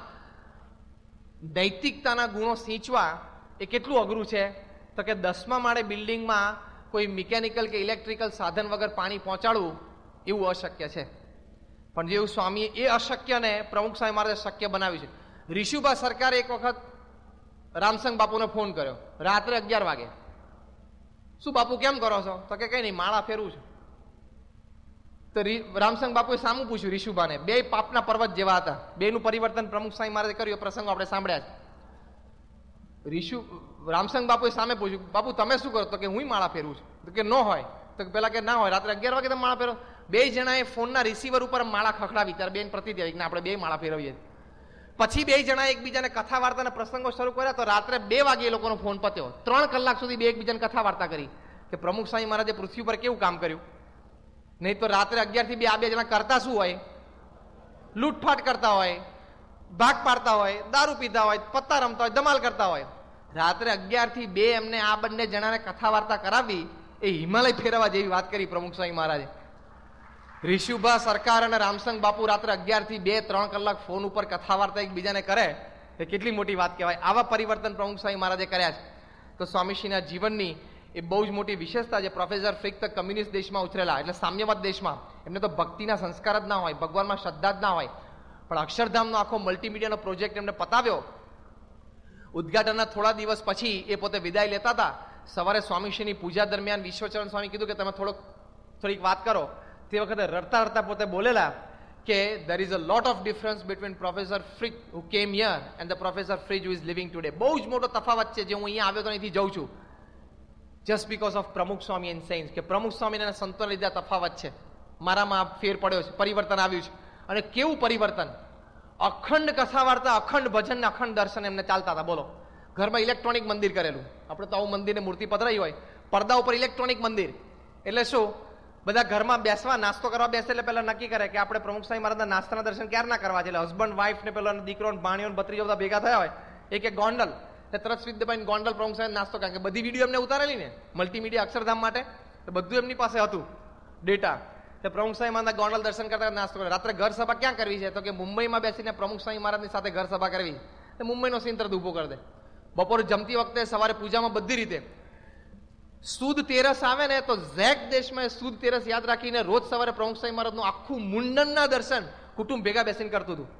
નૈતિકતાના ગુણો સિંચવા એ કેટલું અઘરું છે. તો કે દસમા માળે બિલ્ડિંગમાં કોઈ મિકેનિકલ કે ઇલેક્ટ્રિકલ સાધન વગર પાણી પહોંચાડવું એવું અશક્ય છે. પણ જેવું સ્વામી એ અશક્યને પ્રમુખ સ્વામી મહારાજે શક્ય બનાવ્યું છે. ઋષિભા સરકારે એક વખત રામસંગ બાપુને ફોન કર્યો રાત્રે અગિયાર વાગે. શું બાપુ કેમ કરો છો? તો કે કઈ નહીં, માળા ફેરવું છે. તો રામસંગ બાપુએ સામું પૂછ્યું ઋષિભાને. બે પાપના પર્વત જેવા હતા, બેનું પરિવર્તન પ્રમુખ સ્વામી મહારાજે કર્યું. પ્રસંગો આપણે સાંભળ્યા છે. ઋષુ રામસંગ બાપુએ સામે પૂછ્યું, બાપુ તમે શું કરો? તો કે હું માળા ફેરવું છું. તો કે ન હોય. તો પેલા કે ના હોય, રાત્રે અગિયાર વાગે તમે માળા ફેરવો. બે જણાએ ફોનના રિસીવર ઉપર માળા ખખડાવી. ત્યારે બેન પ્રતિ દેવી આપણે બે માળા ફેરવીએ. પછી બે જણા એકબીજાને કથા વાર્તાના પ્રસંગો શરૂ કર્યા. તો રાત્રે બે વાગે એ લોકોનો ફોન પત્યો. ત્રણ કલાક સુધી બે એકબીજાને કથા વાર્તા કરી કે પ્રમુખ સ્વામી મહારાજે પૃથ્વી પર કેવું કામ કર્યું. નહીં તો રાત્રે અગિયાર થી બે આ બે જણા કરતા શું હોય? લૂંટફાટ કરતા હોય, ભાગ પાડતા હોય, દારૂ પીતા હોય, પત્તા રમતા હોય, ધમાલ કરતા હોય. રાત્રે અગિયાર થી બે એમને આ બંને જણાને કથા વાર્તા કરાવી એ હિમાલય ફેરવા જેવી વાત કરી પ્રમુખ સ્વામી મહારાજે. ઋષિભા સરકાર અને રામસંગ બાપુ રાત્રે અગિયાર થી બે ત્રણ કલાક ફોન ઉપર કથા વાર્તા એકબીજાને કરે એ કેટલી મોટી વાત કહેવાય. આવા પરિવર્તન પ્રમુખ સ્વામી મહારાજે કર્યા છે. તો સ્વામીશ્રીના જીવનની એ બહુ જ મોટી વિશેષતા છે. પ્રોફેસર ફ્રિક તો કમ્યુનિસ્ટ દેશમાં ઉતરેલા, એટલે સામ્યવાદ દેશમાં. એમને તો ભક્તિના સંસ્કાર જ ના હોય, ભગવાનમાં શ્રદ્ધા જ ના હોય. પણ અક્ષરધામનો આખો મલ્ટીમીડિયાનો પ્રોજેક્ટ એમને પતાવ્યો. ઉદઘાટનના થોડા દિવસ પછી એ પોતે વિદાય લેતા હતા. સવારે સ્વામીશ્રીની પૂજા દરમિયાન વિશ્વચરણ સ્વામી કીધું કે તમે થોડોક થોડીક વાત કરો. તે વખતે રડતા રડતા પોતે બોલેલા કે there is a lot of difference between Professor Frick who came here and the Professor Frick who is living today. બહુ જ મોટો તફાવત છે જે હું અહીંયા આવ્યો તો અહીંથી જઉં છું. just because of પ્રમુખ સ્વામી and saints, કે પ્રમુખ સ્વામીના સંતોને લીધે તફાવત છે. મારામાં ફેર પડ્યો છે, પરિવર્તન આવ્યું છે. અને કેવું પરિવર્તન! અખંડ કથા વાર્તા, અખંડ ભજન ને અખંડ દર્શન એમને ચાલતા હતા. બોલો, ઘરમાં ઇલેક્ટ્રોનિક મંદિર કરેલું. આપણે તો આવું મંદિરને મૂર્તિ પધરાઈ હોય, પડદા ઉપર ઇલેક્ટ્રોનિક મંદિર. એટલે શું, બધા ઘરમાં બેસવા નાસ્તો કરવા બેસે એટલે પેલા નક્કી કરે કે આપણે પ્રમુખ સ્વામી મહારાજના નાસ્તાના દર્શન ક્યારે ના કરવા છે. એટલે હસબન્ડ વાઈફ ને પેલા દીકરો ભાણીઓ ભત્રીજો બધા ભેગા થયા હોય, એક એક ગોંડલ તરત વિદ્યાભાઈ ગોંડલ પ્રમુખ સ્વામી નાસ્તો, કારણ કે બધી વિડીયો એમને ઉતારેલી ને મલ્ટીમીડિયા અક્ષરધામ માટે, તો બધું એમની પાસે હતું ડેટા. તે પ્રમુખ સ્વામી મહારાજ ગોંડલ દર્શન કરતા નાસ્તો કરે. રાત્રે ઘર સભા ક્યાં કરવી છે? તો કે મુંબઈમાં બેસીને પ્રમુખ સ્વામી મહારાજની સાથે ઘર સભા કરવી. તો મુંબઈનો સીન તરત ઉભો કરી દે. બપોરે જમતી વખતે, સવારે પૂજામાં, બધી રીતે. સુદ તેરસ આવે ને તો ઝેક દેશમાં સુદ તેરસ યાદ રાખીને રોજ સવારે પ્રમુખ સ્વામી મહારાજનું આખું મુંડનના દર્શન કુટુંબ ભેગા બેસીને કરતું હતું.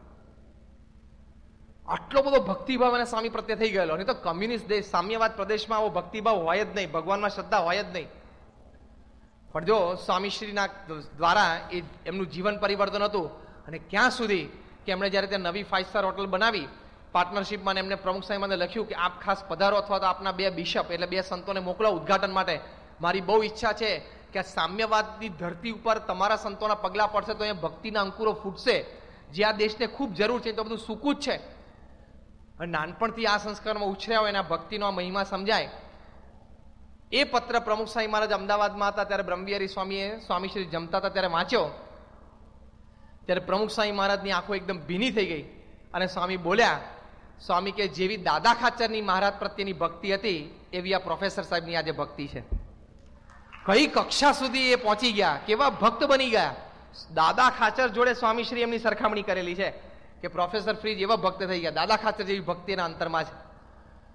આટલો બધો ભક્તિભાવ અને સ્વામી પ્રત્યે થઈ ગયેલો. નહીં તો કમ્યુનિસ્ટ દેશ, સામ્યવાદ પ્રદેશમાં આવો ભક્તિભાવ હોય જ નહીં, ભગવાનમાં શ્રદ્ધા હોય જ નહીં. પણ જો સ્વામીશ્રીના દ્વારા એ એમનું જીવન પરિવર્તન હતું. અને ક્યાં સુધી કે એમણે જયારે ત્યાં નવી ફાઈવ સ્ટાર હોટલ બનાવી પાર્ટનરશિપમાં, એમને પ્રમુખ સ્વામીને લખ્યું કે આપ ખાસ પધારો, અથવા તો આપના બે બિશપ એટલે બે સંતોને મોકલો ઉદઘાટન માટે. મારી બહુ ઈચ્છા છે કે સામ્યવાદની ધરતી ઉપર તમારા સંતોના પગલા પડશે તો અહીંયા ભક્તિના અંકુરો ફૂટશે, જે આ દેશને ખૂબ જરૂર છે. તો બધું સૂકું જ છે. અને નાનપણથી આ સંસ્કારમાં ઉછર્યા હોય એના ભક્તિનો આ મહિમા સમજાય. એ પત્ર પ્રમુખ સ્વામી મહારાજ અમદાવાદમાં હતા ત્યારે બ્રહ્મવિહારી સ્વામીએ સ્વામીશ્રી જમતા હતા ત્યારે વાંચ્યો. ત્યારે પ્રમુખ સ્વામી મહારાજની આંખો એકદમ ભીની થઈ ગઈ અને સ્વામી બોલ્યા, સ્વામી કે જેવી દાદા ખાચરની મહારાજ પ્રત્યેની ભક્તિ હતી એવી આ પ્રોફેસર સાહેબની આજે ભક્તિ છે. કઈ કક્ષા સુધી એ પહોંચી ગયા, કેવા ભક્ત બની ગયા. દાદા ખાચર જોડે સ્વામીશ્રી એમની સરખામણી કરેલી છે કે પ્રોફેસર ફ્રીજ એવા ભક્ત થઈ ગયા. દાદા ખાચર જેવી ભક્તિ એના અંતરમાં છે.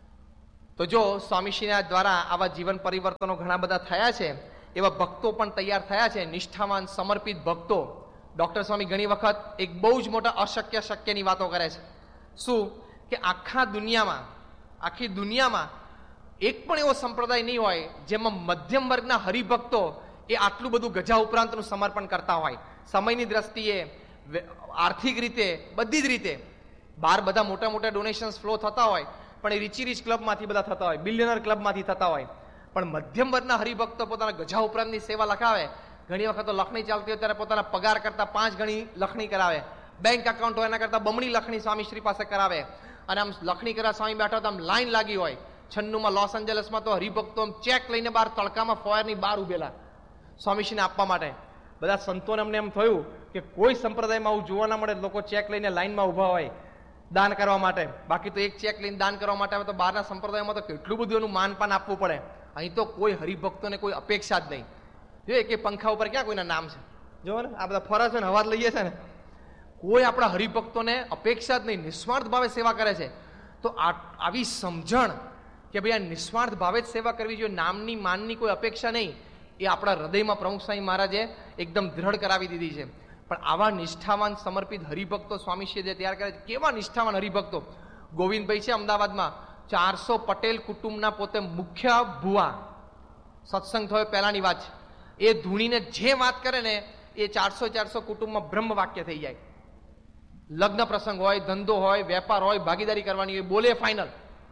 તો જો સ્વામીશ્રીના દ્વારા આવા જીવન પરિવર્તનો ઘણા બધા થયા છે, એવા ભક્તો પણ તૈયાર થયા છે, નિષ્ઠાવાન સમર્પિત ભક્તો. ડોક્ટર સ્વામી ઘણી વખત એક બહુ જ મોટા અશક્ય શક્યની વાતો કરે છે. શું કે આખા દુનિયામાં આખી દુનિયામાં એક પણ એવો સંપ્રદાય નહીં હોય જેમાં મધ્યમ વર્ગના હરિભક્તો એ આટલું બધું ગજા ઉપરાંતનું સમર્પણ કરતા હોય. સમયની દ્રષ્ટિએ, આર્થિક રીતે, બધી જ રીતે. બહાર બધા મોટા મોટા ડોનેશન્સ ફ્લો થતા હોય, પણ એ રીચી રીચ ક્લબમાંથી બધા થતા હોય, બિલિયનર ક્લબમાંથી થતા હોય. પણ મધ્યમ વર્ગના હરિભક્તો પોતાના ગજા ઉપરાંતની સેવા લખાવે. ઘણી વખત તો લખણી ચાલતી હોય ત્યારે પોતાના પગાર કરતા પાંચ ગણી લખણી કરાવે. બેંક એકાઉન્ટ હોય એના કરતા બમણી લખણી સ્વામીશ્રી પાસે કરાવે. અને આમ લખણી કરવા સ્વામી બેઠા તો આમ લાઈન લાગી હોય. છન્નુમાં લોસ એન્જલસમાં તો હરિભક્તો ચેક લઈને બહાર તડકામાં ફોયરની બહાર ઉભેલા સ્વામીશ્રીને આપવા માટે. બધા સંતોને અમને એમ થયું કે કોઈ સંપ્રદાયમાં આવું જોવા ના મળે, લોકો ચેક લઈને લાઈનમાં ઉભા હોય દાન કરવા માટે. બાકી તો એક ચેક લઈને દાન કરવા માટે આવે તો બહારના સંપ્રદાયમાં તો કેટલું બધું એનું માનપાન આપવું પડે. અહીં તો કોઈ હરિભક્તોને કોઈ અપેક્ષા જ નહીં. જોઈએ કે પંખા ઉપર ક્યાં કોઈના નામ છે? જો ને આ બધા ફરજ છે ને હવા લઈએ છે ને, કોઈ આપણા હરિભક્તોને અપેક્ષા જ નહીં, નિસ્વાર્થ ભાવે સેવા કરે છે. તો આવી સમજણ કે ભાઈ આ નિસ્વાર્થ ભાવે જ સેવા કરવી જોઈએ, નામની માનની કોઈ અપેક્ષા નહીં, એ આપણા હૃદયમાં પ્રમુખ સ્વામી મહારાજે એકદમ દ્રઢ કરાવી દીધી છે. પણ આવા નિષ્ઠાવાન સમર્પિત હરિભક્તો સ્વામીશ્રીએ જે તૈયાર કરે છે, કેવા નિષ્ઠાવાન હરિભક્તો. ગોવિંદભાઈ છે અમદાવાદમાં, ચારસો પટેલ કુટુંબના પોતે મુખ્ય ભુવા. સત્સંગ થયો પહેલાની વાત છે. એ ધૂણીને જે વાત કરે ને એ ચારસો ચારસો કુટુંબમાં બ્રહ્મ વાક્ય થઈ જાય. લગ્ન પ્રસંગ હોય, ધંધો હોય, વેપાર હોય, ભાગીદારી કરવાની હોય, બોલે ફાઇનલ.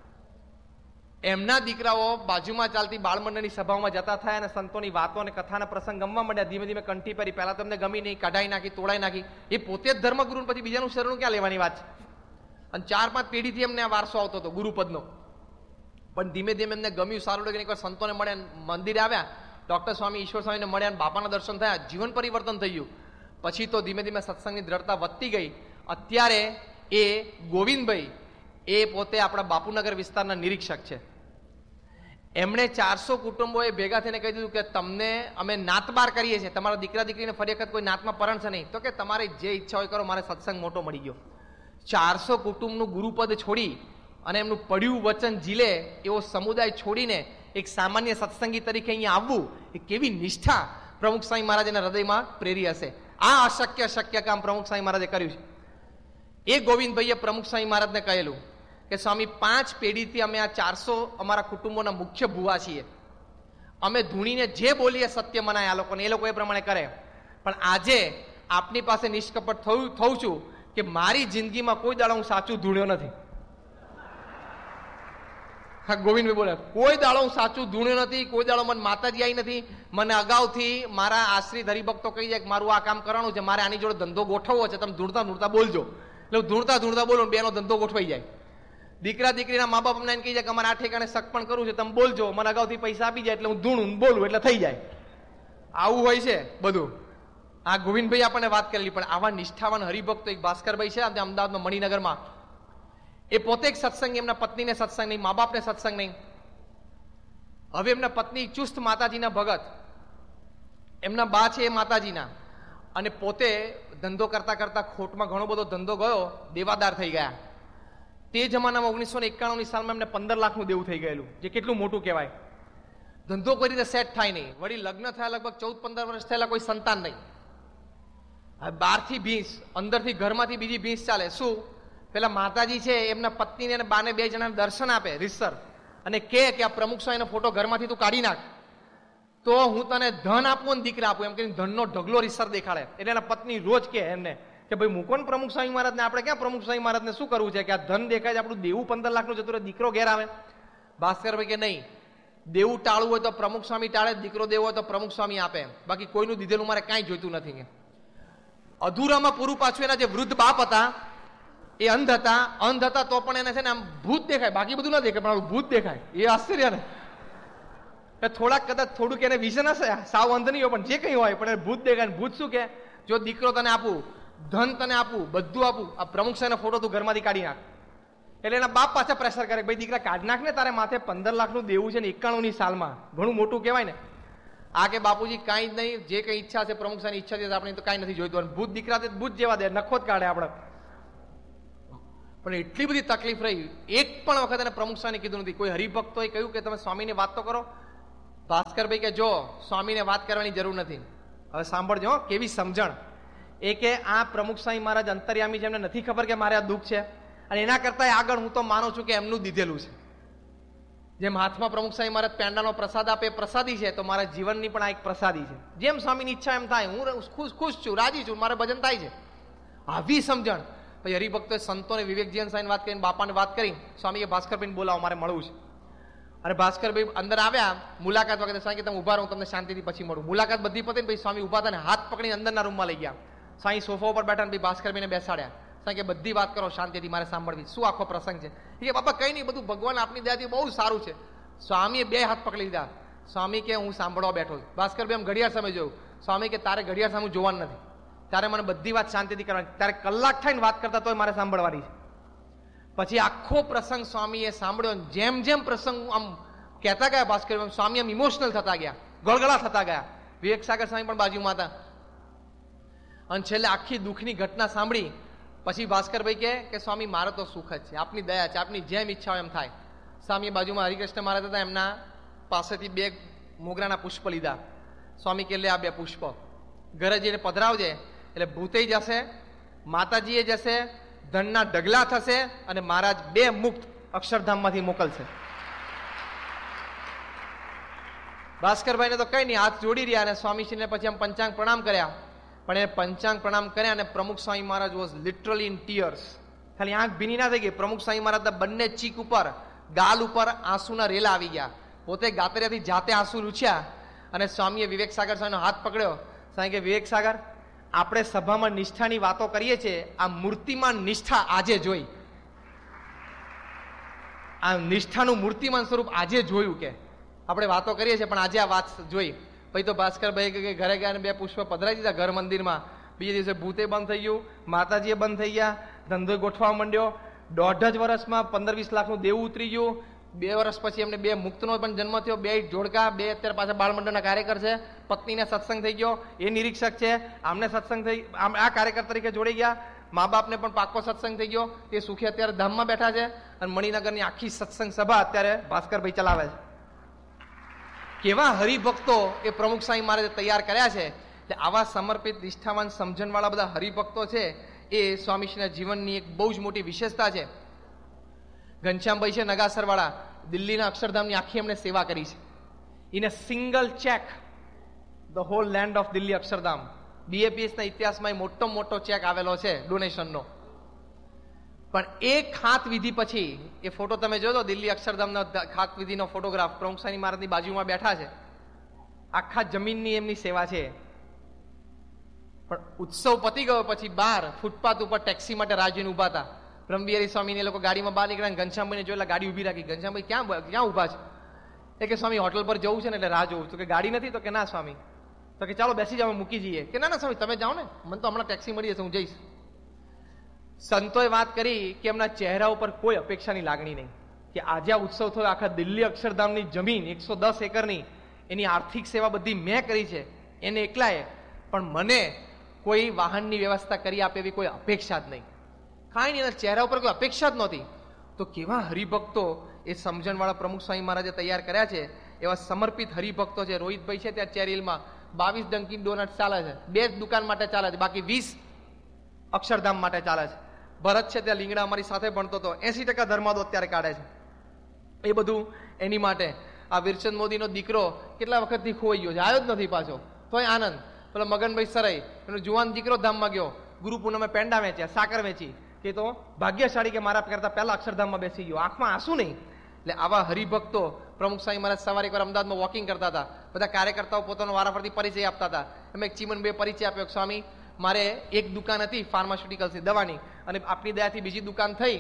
એમના દીકરાઓ બાજુમાં ચાલતી બાળમંડળની સભાઓમાં જતા થયા અને સંતોની વાતો અને કથાના પ્રસંગ ગમવા માંડ્યા. ધીમે ધીમે કંઠી પરી. પહેલા તો એમને ગમી નહીં, કઢાઈ નાખી, તોડાઈ નાખી. એ પોતે જ ધર્મગુરુ, પછી બીજાનું શરણું ક્યાં લેવાની વાત છે? અને ચાર પાંચ પેઢીથી એમને આ વારસો આવતો હતો ગુરુપદનો. પણ ધીમે ધીમે એમને ગમ્યું, સારું લાગ્યું. એકવાર સંતોને મળ્યા, મંદિરે આવ્યા, ડોક્ટર સ્વામી ઈશ્વર સ્વામીને મળ્યા અને બાપાના દર્શન થયા, જીવન પરિવર્તન થઈ ગયું. પછી તો ધીમે ધીમે સત્સંગની દ્રઢતા વધતી ગઈ. અત્યારે એ ગોવિંદભાઈ એ પોતે આપણા બાપુનગર વિસ્તારના નિરીક્ષક છે. એમણે ચારસો કુટુંબોએ ભેગા થઈને કહી દીધું કે તમને અમે નાતબાર કરીએ છીએ, તમારા દીકરા દીકરીને ફરી વખત કોઈ નાતમાં પરણશે નહીં. તો કે તમારે જે ઈચ્છા હોય કરો, મારે સત્સંગ મોટો મળી ગયો. ચારસો કુટુંબનું ગુરુપદ છોડી અને એમનું પડ્યું વચન ઝીલે એવો સમુદાય છોડીને એક સામાન્ય સત્સંગી તરીકે અહીંયા આવવું, એ કેવી નિષ્ઠા પ્રમુખ સ્વામી મહારાજના હૃદયમાં પ્રેરી હશે. આ અશક્ય શક્ય કામ પ્રમુખ સ્વામી મહારાજે કર્યું છે. એ ગોવિંદભાઈએ પ્રમુખ સ્વામી મહારાજને કહેલું કે સ્વામી, પાંચ પેઢીથી અમે આ ચારસો અમારા કુટુંબોના મુખ્ય ભુવા છીએ. અમે ધૂણીને જે બોલીએ સત્ય મનાય આ લોકોને, એ લોકો એ પ્રમાણે કરે. પણ આજે આપની પાસે નિષ્કપટ થયું થઉં છું કે મારી જિંદગીમાં કોઈ દાડો હું સાચું ધૂણ્યો નથી. હા, ગોવિંદભાઈ બોલે, કોઈ દાડો હું સાચું ધૂણ્યો નથી, કોઈ દાડો મને માતાજી આવી નથી. મને અગાઉથી મારા આશ્રિત હરિભક્તો કહી જાય કે મારું આ કામ કરવાનું છે, મારે આની જોડે ધંધો ગોઠવવો છે, તમે ધૂણતા ધૂણતા બોલજો. એટલે હું ધૂણતા ધૂણતા બોલું, બેનો ધંધો ગોઠવાઈ જાય. દીકરા દીકરીના મા બાપ અમને કહી જાય કે અમારે આ ઠેકાણે શક પણ કરવું છે, તમે બોલજો. મને અગાઉથી પૈસા આપી જાય એટલે હું ધૂણું બોલું એટલે થઈ જાય. આવું હોય છે બધું. આ ગોવિંદભાઈ આપણને વાત કરેલી. પણ આવા નિષ્ઠાવાન હરિભક્તો એક ભાસ્કરભાઈ છે અમદાવાદમાં મણિનગરમાં, એ પોતે એક સત્સંગ, એમના પત્નીને સત્સંગ નહીં, મા બાપને સત્સંગ નહીં. હવે એમના પત્ની ચુસ્ત માતાજીના ભગત, એમના બા છે એ માતાજીના, અને પોતે ધંધો કરતા કરતા ખોટમાં ઘણો બધો ધંધો ગયો, દેવાદાર થઈ ગયા. તે જમાનામાં ઓગણીસો ને એકાણું ની સાલમાં એમને પંદર લાખનું દેવું થઈ ગયેલું, જે કેટલું મોટું કહેવાય. ધંધો કોઈ રીતે સેટ થાય નહીં. વળી લગ્ન થયા લગભગ ચૌદ પંદર વર્ષ થયેલા, કોઈ સંતાન નહીં. બહારથી ભીંસ, અંદરથી ઘરમાંથી બીજી ભીંસ ચાલે. શું? પેલા માતાજી છે એમના પત્નીને અને બાને બે જણાને દર્શન આપે રીતસર, અને કે આ પ્રમુખ સ્વામીનો ફોટો ઘરમાંથી તું કાઢી નાખ તો હું તને ધન આપું અને દીકરા આપું, એમ કરીને ધનનો ઢગલો રીતસર દેખાડે. એટલે એના પત્ની રોજ કે એમને કે ભાઈ મૂકો ને પ્રમુખ સ્વામી મહારાજને, આપણે ક્યાં પ્રમુખ સ્વામી મહારાજને શું કરવું છે કે આ ધન દેખાય છે, આપણું દેવું પંદર લાખનું જતું રહે, દીકરો ઘેર આવે. ભાસ્કરભાઈ કે નહીં, દેવું ટાળવું હોય તો પ્રમુખ સ્વામી ટાળે, દીકરો દેવો હોય તો પ્રમુખ સ્વામી આપે, બાકી કોઈનું દીધેલું મારે કાંઈ જોઈતું નથી. અધૂરામાં પૂરું પાછું એના જે વૃદ્ધ બાપ હતા એ અંધ હતા. અંધ હતા તો પણ એને છે ને આમ ભૂત દેખાય, બાકી બધું ના દેખાય, પણ ભૂત દેખાય. એ આશ્ચર્ય ને. થોડાક કદાચ થોડુંક એને વિઝન હશે, સાવ અંધ નહીં હોય પણ જે કંઈ હોય, પણ ભૂત દેખાય. ભૂત શું કે, જો દીકરો તને આપું, ધન તને આપું, બધું આપું, આ પ્રમુખ સાહેબનો ફોટો તું ઘરમાંથી કાઢી નાખ. એટલે એના બાપ પાછા પ્રેશર કરે, ભાઈ દીકરા કાઢી નાખ ને, તારે માથે પંદર લાખનું દેવું છે ને એકાણું ની સાલમાં, ઘણું મોટું કહેવાય ને. આ કે બાપુજી કાંઈ જ નહીં, જે કંઈ ઈચ્છા છે પ્રમુખ સાહેબની ઈચ્છા છે આપણે તો કાંઈ નથી જોઈતું. ભૂત દીકરા ભૂત જેવા દે, નખો જ કાઢે આપણે. પણ એટલી બધી તકલીફ રહી, એક પણ વખત એને પ્રમુખ સ્વામી કીધું નથી. કોઈ હરિભક્તોએ કહ્યું કે તમે સ્વામીને વાત તો કરો. ભાસ્કરભાઈ કે જો સ્વામીને વાત કરવાની જરૂર નથી. હવે સાંભળજો કેવી સમજણ. એ કે આ પ્રમુખ સ્વામી મહારાજ અંતર્યામી છે, એમને નથી ખબર કે મારે આ દુઃખ છે, અને એના કરતા આગળ હું તો માનું છું કે એમનું દીધેલું છે. જેમ હાથમાં પ્રમુખ સ્વામી મહારાજ પેંડાનો પ્રસાદ આપે પ્રસાદી છે, તો મારા જીવનની પણ આ એક પ્રસાદી છે. જેમ સ્વામીની ઈચ્છા એમ થાય, હું ખુશ ખુશ છું, રાજી છું, મારે ભજન થાય છે. આવી સમજણ. પછી હરિભક્તોએ સંતોને વિવેકજીવન સ્વામીને વાત કરીને બાપાને વાત કરી, સ્વામી કે ભાસ્કરભાઈને બોલાવો, મારે મળવું છે. અને ભાસ્કરભાઈ અંદર આવ્યા મુલાકાત વખતે. સ્વામી કે તમે ઉભા રહો, હું તમને શાંતિથી પછી મળું. મુલાકાત બધી પતી ને પછી સ્વામી ઉભા થઈને હાથ પકડીને અંદરના રૂમમાં લઈ ગયા. સ્વામી સોફા ઉપર બેઠા, ભાઈ ભાસ્કરભાઈને બેસાડ્યા. સ્વામી કે બધી વાત કરો શાંતિથી, મારે સાંભળવી. શું આખો પ્રસંગ છે? કે બાપા કઈ નહીં, બધું ભગવાન આપની દયાથી બહુ સારું છે. સ્વામીએ બે હાથ પકડી લીધા. સ્વામી કે હું સાંભળવા બેઠો છું. ભાસ્કરભાઈ આમ ઘડિયાળ સામે જોયું. સ્વામી કે તારે ઘડિયાળ સામે જોવાનું નથી, તારે મને બધી વાત શાંતિથી કરવાની. તારે કલાક થઈને વાત કરતા તોય મારે સાંભળવાની છે. પછી આખો પ્રસંગ સ્વામીએ સાંભળ્યો. જેમ જેમ પ્રસંગ આમ કહેતા ગયા ભાસ્કરભાઈ, સ્વામી આમ ઇમોશનલ થતા ગયા, ગળગળા થતા ગયા. વિવેક સાગર સ્વામી પણ બાજુમાં હતા. અને છેલ્લે આખી દુઃખની ઘટના સાંભળી પછી ભાસ્કરભાઈ કહે કે સ્વામી મારો તો સુખ જ છે, આપની દયા છે, આપની જેમ ઈચ્છા હોય એમ થાય. સ્વામી બાજુમાં હરિકૃષ્ણ મહારાજ હતા, એમના પાસેથી બે મોગરાના પુષ્પ લીધા. સ્વામી કે લે આ બે પુષ્પ ઘરે જઈને પધરાવજે, એટલે ભૂતે જશે, માતાજીએ જશે, ધનના ઢગલા થશે, અને મહારાજ બે મુક્ત અક્ષરધામમાંથી મોકલશે. ભાસ્કરભાઈને તો કઈ નહીં, હાથ જોડી રહ્યા, અને સ્વામીશ્રીને પછી આમ પંચાંગ પ્રણામ કર્યા. પણ એ પંચાંગ પ્રણામ કર્યા અને પ્રમુખ Swami Maharaj was literally in tears. ખાલી આંખ ભીની ના થઈ ગઈ. પ્રમુખ સ્વામી મહારાજના બંને ચીક ઉપર, ગાલ ઉપર આંસુના રેલા આવી ગયા. પોતે ગાતરિયાથી જાતે આંસુ લૂછ્યા. અને સ્વામીએ વિવેક સાગર સ્વામીનો હાથ પકડ્યો. સ્વામી કે વિવેક સાગર, આપણે સભામાં નિષ્ઠાની વાતો કરીએ છીએ, આ મૂર્તિમાન નિષ્ઠા આજે જોઈ, આ નિષ્ઠાનું મૂર્તિમાન સ્વરૂપ આજે જોયું. કે આપણે વાતો કરીએ છીએ પણ આજે આ વાત જોઈ. પછી તો ભાસ્કરભાઈ કે ઘરે ગયા બે પુષ્પ પધરાઈ દીધા ઘર મંદિરમાં. બીજે દિવસે ભૂતે બંધ થઈ ગયું, માતાજીએ બંધ થઈ ગયા, ધંધો ગોઠવા માંડ્યો. દોઢ જ વર્ષમાં પંદર વીસ લાખનું દેવું ઉતરી ગયું. બે વર્ષ પછી એમને બે મુક્તનો પણ જન્મ થયો, બે જોડકા, બે અત્યારે પાછા બાળમંડળના કાર્યકર છે. પત્નીને સત્સંગ થઈ ગયો, એ નિરીક્ષક છે, આમને સત્સંગ થઈ, આ કાર્યકર તરીકે જોડી ગયા. મા બાપને પણ પાકો સત્સંગ થઈ ગયો, એ સુખી અત્યારે ધામમાં બેઠા છે. અને મણિનગરની આખી સત્સંગ સભા અત્યારે ભાસ્કરભાઈ ચલાવે છે. કેવા હરિભક્તો એ પ્રમુખ સ્વામી મહારાજે તૈયાર કર્યા છે. એટલે આવા સમર્પિત, નિષ્ઠાવાન, સમજણવાળા બધા હરિભક્તો છે એ સ્વામીશ્રીના જીવનની એક બહુ જ મોટી વિશેષતા છે. ઘનશ્યામભાઈ છે નગાસરવાળા, દિલ્હીના અક્ષરધામની આખી એમણે સેવા કરી છે. In a single check the hall land of Delhi Akshardham. બીએપીએસના ઇતિહાસમાં મોટો મોટો ચેક આવેલો છે ડોનેશનનો. પણ એક ખાત વિધિ પછી, એ ફોટો તમે જોજો, દિલ્હી અક્ષરધામનો ખાત વિધિનો ફોટોગ્રાફ, પ્રમુખ સ્વામી મહારાજની બાજુમાં બેઠા છે. આખા જમીનની એમની સેવા છે. પણ ઉત્સવ પતી ગયો પછી બહાર ફૂટપાથ ઉપર ટેક્સી માટે રાહ જોઈને ઉભા હતા. બ્રહ્મવિહારી સ્વામીને લોકો ગાડીમાં બહાર નીકળ્યા. ઘનશ્યામભાઈને જોયેલા ગાડી ઉભી રાખી. ઘનશ્યામભાઈ ક્યાં ક્યાં ઉભા છે? એ કે સ્વામી હોટલ પર જવું છે ને એટલે રાહ જોઉં. તો કે ગાડી નથી? તો કે ના સ્વામી. તો કે ચાલો બેસી જાઓ, મૂકી જઈએ. કે ના ના સ્વામી તમે જાઓ ને, મને તો હમણાં ટેક્સી મળી જશે, હું જઈશ. સંતોએ વાત કરી કે એમના ચહેરા ઉપર કોઈ અપેક્ષાની લાગણી નહીં. કે આજે આ ઉત્સવ થયો, આખા દિલ્હી અક્ષરધામની જમીન એકસો દસ એકરની એની આર્થિક સેવા બધી મેં કરી છે એને એકલાએ, પણ મને કોઈ વાહનની વ્યવસ્થા કરી આપે એવી કોઈ અપેક્ષા જ નહીં. કાંઈ નહીં, એના ચહેરા ઉપર કોઈ અપેક્ષા જ નહોતી. તો કેવા હરિભક્તો એ સમજણવાળા પ્રમુખ સ્વામી મહારાજે તૈયાર કર્યા છે. એવા સમર્પિત હરિભક્તો છે. રોહિતભાઈ છે ત્યાં ચેરીલમાં બાવીસ ડંકીન ડોનટ ચાલે છે, બે જ દુકાન માટે ચાલે છે, બાકી વીસ અક્ષરધામ માટે ચાલે છે. ભરત છે ત્યાં લીંગડા અમારી સાથે ભણતો હતો, એસી ટકા ધર્માદો અત્યારે કાઢે છે. એ બધું એની માટે. આ વીરચંદ મોદીનો દીકરો કેટલા વખતથી ખોઈ ગયો છે, આવ્યો જ નથી પાછો, તોય આનંદ. પેલો મગનભાઈ સરાઈ, એનો જુવાન દીકરો ધામમાં ગયો, ગુરુ પૂનમે પેંડા વેચ્યા, સાકર વેચી. કે તો ભાગ્યશાળી કે મારા કરતા પહેલા અક્ષરધામમાં બેસી ગયો, આંખમાં આંસુ નહીં. એટલે આવા હરિભક્તો પ્રમુખ સ્વામી મહારાજ સવારે એકવાર અમદાવાદમાં વોકિંગ કરતા હતા. બધા કાર્યકર્તાઓ પોતાનો વારાફરતી પરિચય આપતા હતા. એમાં એક ચીમન બે પરિચય આપ્યો. સ્વામી મારે એક દુકાન હતી ફાર્માસ્યુટિકલ્સની દવાની, અને આપની દયાથી બીજી દુકાન થઈ.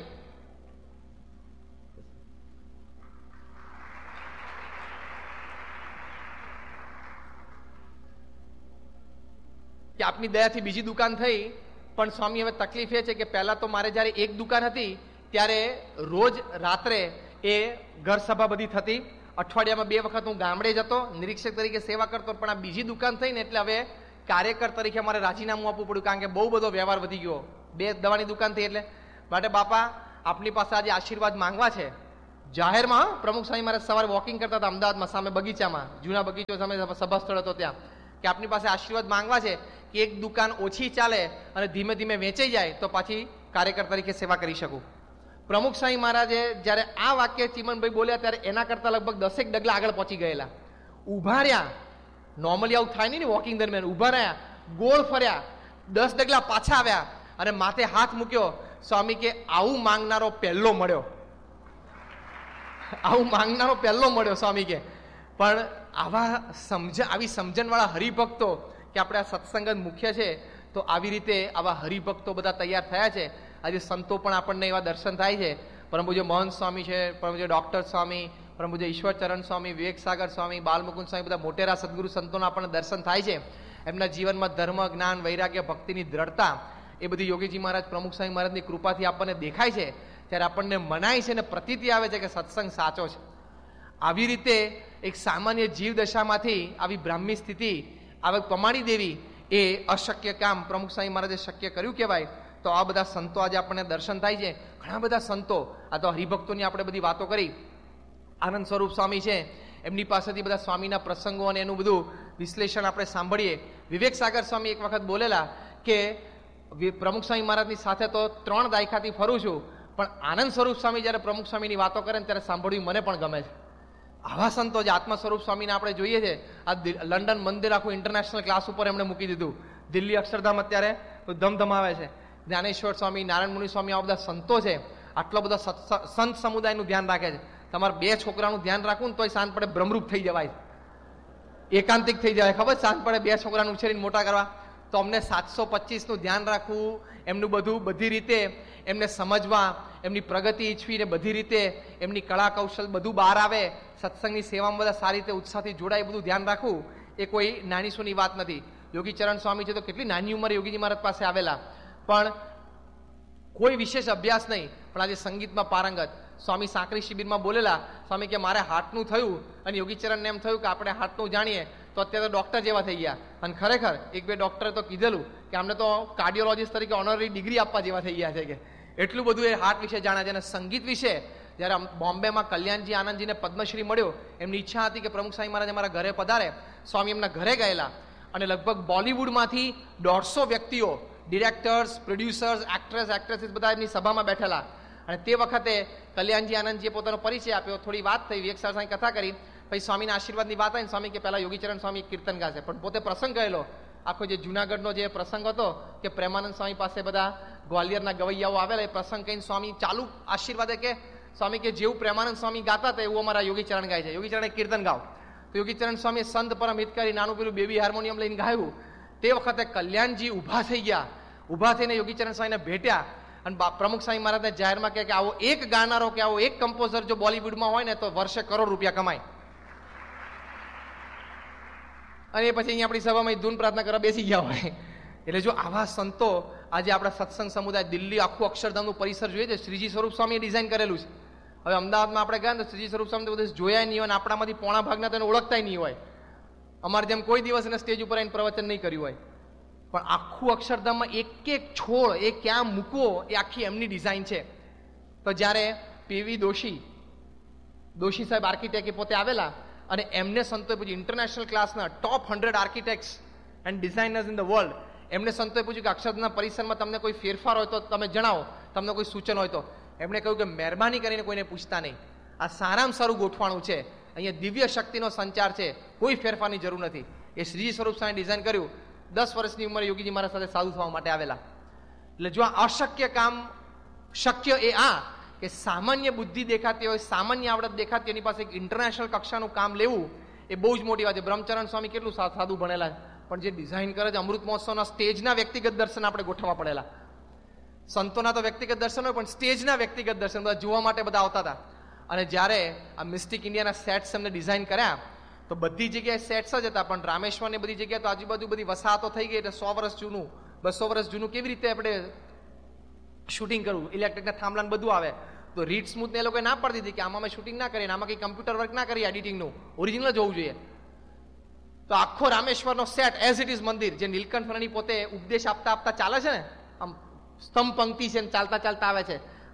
કે આપની દયાથી બીજી દુકાન થઈ, પણ સ્વામી હવે તકલીફ એ છે કે પહેલા તો મારે જયારે એક દુકાન હતી ત્યારે રોજ રાત્રે એ ઘર સભા બધી થતી, અઠવાડિયામાં બે વખત હું ગામડે જતો, નિરીક્ષક તરીકે સેવા કરતો. પણ આ બીજી દુકાન થઈ ને એટલે હવે કાર્યકર તરીકે મારે રાજીનામું આપવું પડ્યું, કારણ કે બહુ બધો વ્યવહાર વધી ગયો. બે દવાની દુકાન થઈ એટલે માટે બાપા આપની પાસે આજે આશીર્વાદ માંગવા છે, જાહેરમાં પ્રમુખ સ્વામી મારે સવારે વોકિંગ કરતા હતા અમદાવાદમાં, સામે બગીચામાં, જૂના બગીચો સામે સભા સ્થળ હતો ત્યાં, કે આપની પાસે આશીર્વાદ માંગવા છે કે એક દુકાન ઓછી ચાલે અને ધીમે ધીમે વેચાઈ જાય તો પાછી કાર્યકર તરીકે સેવા કરી શકું. પ્રમુખ સ્વામી મહારાજે જ્યારે આ વાક્ય ચીમનભાઈ બોલ્યા ત્યારે એના કરતા લગભગ દસેક ડગલા આગળ પહોંચી ગયેલા. ઉભા રહ્યા, નોર્મલી આવું થાય નહીં ને વોકિંગ દરમિયાન, ઉભા રહ્યા, ગોળ ફર્યા, દસ ડગલા પાછા આવ્યા અને માથે હાથ મૂક્યો. સ્વામી કે આવું માંગનારો પહેલો મળ્યો, આવું માંગનારો પહેલો મળ્યો સ્વામી કે. પણ આવા સમજ આવી સમજણવાળા હરિભક્તો કે આપણે આ સત્સંગ મુખ્ય છે, તો આવી રીતે આવા હરિભક્તો બધા તૈયાર થયા છે. આજે સંતો પણ આપણને એવા દર્શન થાય છે. પરમ પૂજ્ય મહંત સ્વામી છે, પરમ પૂજ્ય ડોક્ટર સ્વામી, પરમ પૂજ્ય ઈશ્વરચરણ સ્વામી, વિવેક સાગર સ્વામી, બાલમુકુંદ સ્વામી, બધા મોટેરા સદગુરુ સંતોના આપણને દર્શન થાય છે. એમના જીવનમાં ધર્મ, જ્ઞાન, વૈરાગ્ય, ભક્તિની દ્રઢતા એ બધી યોગીજી મહારાજ, પ્રમુખ સ્વામી મહારાજની કૃપાથી આપણને દેખાય છે. ત્યારે આપણને મનાય છે અને પ્રતીતિ આવે છે કે સત્સંગ સાચો છે. આવી રીતે એક સામાન્ય જીવ દશામાંથી આવી બ્રાહ્મી સ્થિતિ આવે પમાડી દેવી એ અશક્ય કામ પ્રમુખ સ્વામી મહારાજે શક્ય કર્યું કહેવાય. તો આ બધા સંતો આજે આપણને દર્શન થાય છે. ઘણા બધા સંતો, આ તો હરિભક્તોની આપણે બધી વાતો કરી. આનંદ સ્વરૂપ સ્વામી છે, એમની પાસેથી બધા સ્વામીના પ્રસંગો અને એનું બધું વિશ્લેષણ આપણે સાંભળીએ. વિવેક સાગર સ્વામી એક વખત બોલેલા કે પ્રમુખ સ્વામી મહારાજની સાથે તો ત્રણ દાયકાથી ફરું છું, પણ આનંદ સ્વરૂપ સ્વામી જયારે પ્રમુખ સ્વામીની વાતો કરે ને ત્યારે સાંભળવી મને પણ ગમે છે. આવા સંતો જે આત્મા સ્વરૂપ સ્વામીને આપણે જોઈએ છે. આ લંડન મંદિર આખું ઇન્ટરનેશનલ ક્લાસ ઉપર એમણે મૂકી દીધું. દિલ્હી અક્ષરધામ અત્યારે ધમધમાવે છે. જ્ઞાનેશ્વર સ્વામી, નારાયણ મુનિ સ્વામી, આ બધા સંતો છે. આટલો બધા સંત સમુદાયનું ધ્યાન રાખે છે. તમારે બે છોકરાનું ધ્યાન રાખવું ને તોય સાંજ પડે બ્રહ્મરૂપ થઈ જવાય, એકાંતિક થઈ જવાય. ખબર સાંજ પડે બે છોકરાનું ઉછેરીને મોટા કરવા. તો અમને સાતસો પચીસ નું ધ્યાન રાખવું, એમનું બધું બધી રીતે એમને સમજવા, એમની પ્રગતિ ઈચ્છવી ને બધી રીતે એમની કળા કૌશલ બધું બહાર આવે, સત્સંગની સેવામાં બધા સારી રીતે ઉત્સાહથી જોડાય, બધું ધ્યાન રાખવું એ કોઈ નાની સૂની વાત નથી. યોગી ચરણ સ્વામી છે તો કેટલી નાની ઉંમરે યોગીજી મહારાજ પાસે આવેલા, પણ કોઈ વિશેષ અભ્યાસ નહીં, પણ આજે સંગીતમાં પારંગત. સ્વામી સાંકરી શિબિરમાં બોલેલા, સ્વામી કે મારે હાર્ટનું થયું અને યોગી ચરણને એમ થયું કે આપણે હાર્ટનું જાણીએ તો અત્યારે તો ડોક્ટર જેવા થઈ ગયા. અને ખરેખર એક બે ડોક્ટરે તો કીધેલું કે અમને તો કાર્ડિયોલોજીસ્ટ તરીકે ઓનરરી ડિગ્રી આપવા જેવા થઈ ગયા છે, કે એટલું બધું એ હાર્ટ વિશે જાણે છે. અને સંગીત વિશે જ્યારે બોમ્બેમાં કલ્યાણજી આનંદજીને પદ્મશ્રી મળ્યો, એમની ઈચ્છા હતી કે પ્રમુખ સ્વામી મહારાજ અમારા ઘરે પધારે. સ્વામી એમના ઘરે ગયેલા અને લગભગ બોલિવૂડમાંથી દોઢસો વ્યક્તિઓ, ડિરેક્ટર્સ, પ્રોડ્યુસર્સ, એક્ટ્રેસ, એક્ટ્રેસીસ બધા એમની સભામાં બેઠેલા. અને તે વખતે કલ્યાણજી આનંદજીએ પોતાનો પરિચય આપ્યો, થોડી વાત થઈ, વિવેક સાહેબ કથા કરી, પછી સ્વામીના આશીર્વાદની વાત આવી. સ્વામી કે પહેલા યોગીચરણ સ્વામી કીર્તન ગાશે, પણ પોતે પ્રસંગ ગયેલો. આખો જે જુનાગઢનો જે પ્રસંગ હતો કે પ્રેમાનંદ સ્વામી પાસે બધા ગ્વાલિયરના ગવૈયાઓ આવેલા, એ પ્રસંગ કહીને સ્વામી ચાલુ આશીર્વાદે કે સ્વામી કે જેવું પ્રેમાનંદ સ્વામી ગાતા હતા એવું અમારા યોગીચરણ ગાય છે, યોગીચરણે કીર્તન ગાવ. તો યોગીચરણ સ્વામી સંત પરમ હિતકારી નાનું પેલું બેબી હાર્મોનિયમ લઈને ગાયું. તે વખતે કલ્યાણજી ઉભા થઈ ગયા, ઉભા થઈને યોગીચરણ સ્વામીને ભેટ્યા અને પ્રમુખ સ્વામી મહારાજને જાહેરમાં કહે કે આવો એક ગાનારો કે આવો એક કમ્પોઝર જો બોલિવૂડમાં હોય ને તો વર્ષે કરોડ રૂપિયા કમાય. અને પછી અહીંયા આપણી સભામાં ધૂન પ્રાર્થના કરવા બેસી ગયા હોય. એટલે જો આવા સંતો આજે આપણા સત્સંગ સમુદાય, દિલ્હી આખું અક્ષરધામનું પરિસર જોઈએ છે, શ્રીજી સ્વરૂપ સ્વામીએ ડિઝાઇન કરેલું છે. હવે અમદાવાદમાં આપણે ગયા ને તો શ્રીજી સ્વરૂપ સ્વામી બધું જોયા નહીં હોય, આપણામાંથી પોણા ભાગના તેને ઓળખતા નહીં હોય. અમારે જેમ કોઈ દિવસ એને સ્ટેજ ઉપર આવીને પ્રવચન નહીં કર્યું હોય, પણ આખું અક્ષરધામમાં એક એક છોડ એ ક્યાં મૂકવો એ આખી એમની ડિઝાઇન છે. તો જ્યારે પીવી દોશી દોશી સાહેબ આર્કિટેક્ટ પોતે આવેલા અને એમને સંતોએ પૂછ્યું, ઇન્ટરનેશનલ ક્લાસના ટોપ hundred architects and designers in the world, એમને સંતોએ પૂછ્યું કે અક્ષરધામના પરિસરમાં તમને કોઈ ફેરફાર હોય તો તમે જણાવો, તમને કોઈ સૂચન હોય તો. એમણે કહ્યું કે મહેરબાની કરીને કોઈને પૂછતા નહીં, આ સારામાં સારું ગોઠવાણું છે, અહીંયા દિવ્ય શક્તિનો સંચાર છે, કોઈ ફેરફારની જરૂર નથી. એ શ્રીજી સ્વરૂપ સ્વામી ડિઝાઇન કર્યું. દસ વર્ષની ઉંમરે યોગીજી મારા સાથે સાધુ થવા માટે આવેલા. એટલે જો આ અશક્ય કામ શક્ય એ આ કે સામાન્ય બુદ્ધિ દેખાતી હોય, સામાન્ય આવડત દેખાતી, એની પાસે ઇન્ટરનેશનલ કક્ષાનું કામ લેવું એ બહુ જ મોટી વાત છે. બ્રહ્મચરણ સ્વામી કેટલું સાદું ભણેલા, પણ જે ડિઝાઇન કરે છે અમૃત મહોત્સવના સ્ટેજના વ્યક્તિગત દર્શન આપણે ગોઠવવા પડેલા. સંતોના તો વ્યક્તિગત દર્શન હોય, પણ સ્ટેજના વ્યક્તિગત દર્શન બધા જોવા માટે બધા આવતા હતા. અને જ્યારે આ મિસ્ટિક ઇન્ડિયાના સેટ્સ એમને ડિઝાઇન કર્યા તો બધી જગ્યાએ સેટ્સ જ હતા, પણ રામેશ્વરની બધી જગ્યાએ તો આજુબાજુ બધી વસાહતો થઈ ગઈ, એટલે સો વર્ષ જૂનું, બસો વર્ષ જૂનું કેવી રીતે આપણે શૂટિંગ કરવું, ઇલેક્ટ્રિકના થાંભલાને બધું આવે. તો રીડ સ્મૂથ ને એ લોકોએ ના પાડી દીધી કે આમાં અમે શૂટિંગ ના કરીએ, આમાં કંઈ કમ્પ્યુટર વર્ક ના કરીએ, એડિટિંગનું ઓરિજિનલ જ હોવું જોઈએ. તો આખો રામેશ્વરનો સેટ એઝ ઇટ ઇઝ મંદિર, જે નીલકંઠ ફરની પોતે ઉપદેશ આપતા આપતા ચાલે છે ને, આમ સ્તંભ પંક્તિ છે ચાલતા ચાલતા આવે છે,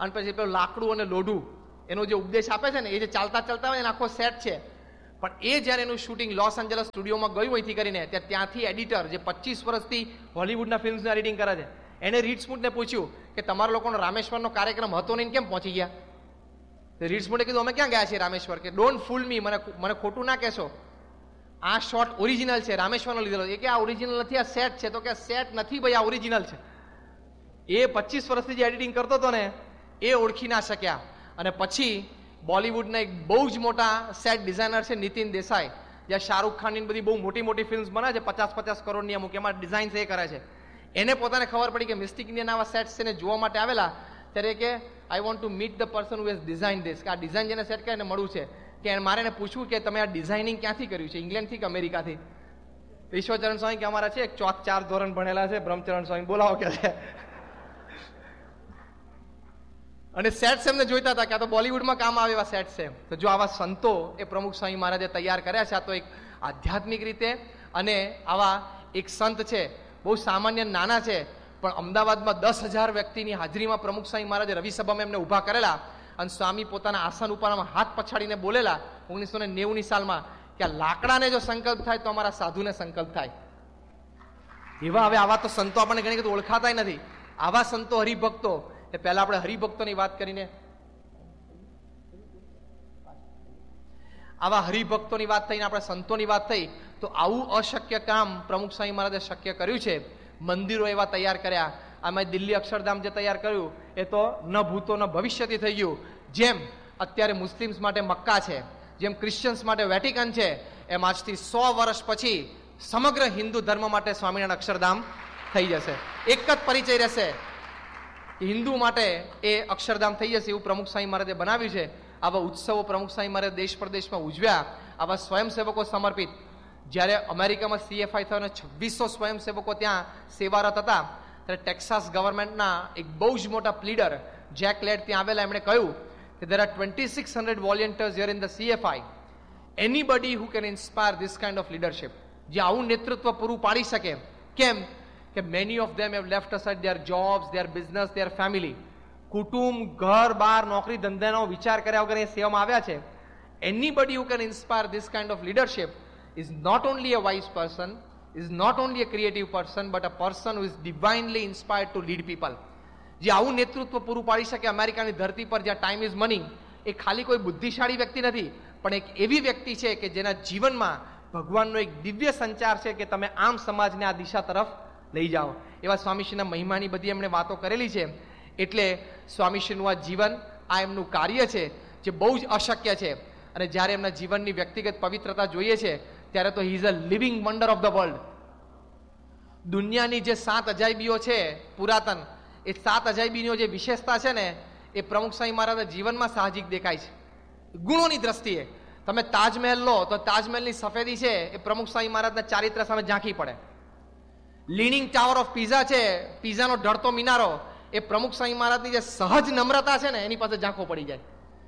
અને પછી પેલું લાકડું અને લોઢું એનો જે ઉપદેશ આપે છે ને, એ જે ચાલતા ચાલતા હોય એનો આખો સેટ છે. પણ એ જ્યારે એનું શૂટિંગ લોસ એન્જલસ સ્ટુડિયોમાં ગયું અહીંથી કરીને, ત્યારે ત્યાંથી એડિટર જે પચીસ વર્ષથી હોલિવૂડના ફિલ્મ્સનું એડિટિંગ કરે છે, એને રીડ સ્મૂથને પૂછ્યું કે તમારા લોકોનો રામેશ્વરનો કાર્યક્રમ હતો નહીં, કેમ પહોંચી ગયા? રીડ સ્મૂથે કીધું અમે ક્યાં ગયા છીએ રામેશ્વર, કે ડોન્ટ ફૂલ મી, મને મને ખોટું ના કહેશો, આ શોટ ઓરિજિનલ છે, રામેશ્વરનો લીધેલો. એ કે આ ઓરિજિનલ નથી, આ સેટ છે. તો કે સેટ નથી ભાઈ, આ ઓરિજિનલ છે. એ પચીસ વર્ષથી જે એડિટિંગ કરતો હતો ને, એ ઓળખી ના શક્યા. અને પછી બોલિવૂડના એક બહુ જ મોટા સેટ ડિઝાઇનર છે નીતિન દેસાઈ, જ્યાં શાહરૂખ ખાનની બધી બહુ મોટી મોટી ફિલ્મ્સ બનાવે છે, પચાસ પચાસ કરોડની અમુક, એમાં ડિઝાઇન એ કરે છે. એને પોતાને ખબર પડી કે મિસ્ટિક ઇન્ડિયન આવા સેટ્સ એને જોવા માટે આવેલા, ત્યારે કે I want to meet the person who has design this, કે આ ડિઝાઇન જેને સેટ કરીને મળવું છે, કે મારે એને પૂછવું કે તમે આ ડિઝાઇનિંગ ક્યાંથી કર્યું છે, ઇંગ્લેન્ડથી કે અમેરિકાથી? ઈશ્વરચરણ સ્વામી કે અમારા છે એક ચોથ ચાર ધોરણ ભણેલા છે, બ્રહ્મચરણ સ્વામી બોલાવો કે છે. અને સેટ્સ એમને જોઈતા હતા કે આ તો બોલિવૂડમાં કામ આવે એવા સેટ્સ છે. તો જો આવા સંતો એ પ્રમુખ સ્વામી મહારાજે તૈયાર કર્યા છે. આ તો એક આધ્યાત્મિક રીતે, અને આવા એક સંત છે, બહુ સામાન્ય નાના છે, પણ અમદાવાદમાં દસ હજાર વ્યક્તિની હાજરીમાં પ્રમુખ સ્વામી મહારાજે રવિસભામાં એમને ઊભા કરેલા, અને સ્વામી પોતાના આસન ઉપર હાથ પછાડીને બોલેલા ઓગણીસો ને નેવું ની સાલમાં કે આ લાકડાને જો સંકલ્પ થાય તો અમારા સાધુને સંકલ્પ થાય. એવા હવે આવા તો સંતો આપણને ઘણી વખત ઓળખાતા નથી. આવા સંતો હરિભક્તો, એ પહેલા આપણે હરિભક્તોની વાત કરીને, આવા હરિભક્તોની વાત થઈને આપણે સંતોની વાત થઈ, તો આવું અશક્ય કામ પ્રમુખ સ્વામી મહારાજે શક્ય કર્યું છે. મંદિરો એવા તૈયાર કર્યા. આમાં દિલ્હી અક્ષરધામ જે તૈયાર કર્યું એ તો ન ભૂતો ન ભવિષ્યથી થઈ ગયું. જેમ અત્યારે મુસ્લિમ્સ માટે મક્કા છે, જેમ ક્રિશ્ચિયન્સ માટે વેટિકન છે, એમ આજથી સો વર્ષ પછી સમગ્ર હિન્દુ ધર્મ માટે સ્વામિનારાયણ અક્ષરધામ થઈ જશે. એક જ પરિચય રહેશે, હિન્દુ માટે એ અક્ષરધામ થઈ જશે. એવું પ્રમુખ સ્વામી મહારાજે બનાવ્યું છે. આવા ઉત્સવો પ્રમુખ સ્વામી મહારાજે દેશ પ્રદેશમાં ઉજવ્યા. આવા સ્વયંસેવકો સમર્પિત, જ્યારે અમેરિકામાં સીએફઆઈ થયો અને છવ્વીસો સ્વયંસેવકો ત્યાં સેવારત હતા, ત્યારે ટેક્સાસ ગવર્મેન્ટના એક બહુ જ મોટા પ્લીડર જેક લેડ ત્યાં આવેલા. એમણે કહ્યું કે there are twenty-six hundred volunteers here in the C F I. Anybody who can inspire this kind of leadership, જે આવું નેતૃત્વ પૂરું પાડી શકે. કેમ કે many of them have left aside their jobs, their business, their family. કુટુંબ, ઘર, બાર, નોકરી ધંધાનો વિચાર કર્યા વગર એ સેવામાં આવ્યા છે. Anybody who can inspire this kind of leadership is not only a wise person, is not only a creative person, but a person who is divinely inspired to lead people. જે આવું નેતૃત્વ પૂરું પાડી શકે અમેરિકાની ધરતી પર, જ્યાં ટાઈમ ઇઝ મની, એ ખાલી કોઈ બુદ્ધિશાળી વ્યક્તિ નથી, પણ એક એવી વ્યક્તિ છે કે જેના જીવનમાં ભગવાનનો એક દિવ્ય સંચાર છે કે તમે આમ સમાજને આ દિશા તરફ લઈ જાઓ. એવા સ્વામીશ્રીના મહિમાની બધી એમણે વાતો કરેલી છે. એટલે સ્વામીશ્રીનું આ જીવન, આ એમનું કાર્ય છે જે બહુ જ અશક્ય છે. અને જ્યારે એમના જીવનની વ્યક્તિગત પવિત્રતા જોઈએ છે, ત્યારે તો he is a living wonder of the world. દુનિયાની જે સાત અજાયબીઓ છે પુરાતન, એ સાત અજાયબીની જે વિશેષતા છે ને, એ પ્રમુખ સ્વામી મહારાજના જીવનમાં સાહજિક દેખાય છે. ગુણોની દ્રષ્ટિએ તમે તાજમહેલ લો તો તાજમહેલની સફેદી છે એ પ્રમુખ સ્વામી મહારાજના ચારિત્ર સામે ઝાંખી પડે. લીનિંગ ટાવર ઓફ પીઝા છે, પીઝાનો ઢળતો મિનારો, એ પ્રમુખ સ્વામી મહારાજની જે સહજ નમ્રતા છે ને, એની પાસે ઝાંખો પડી જાય.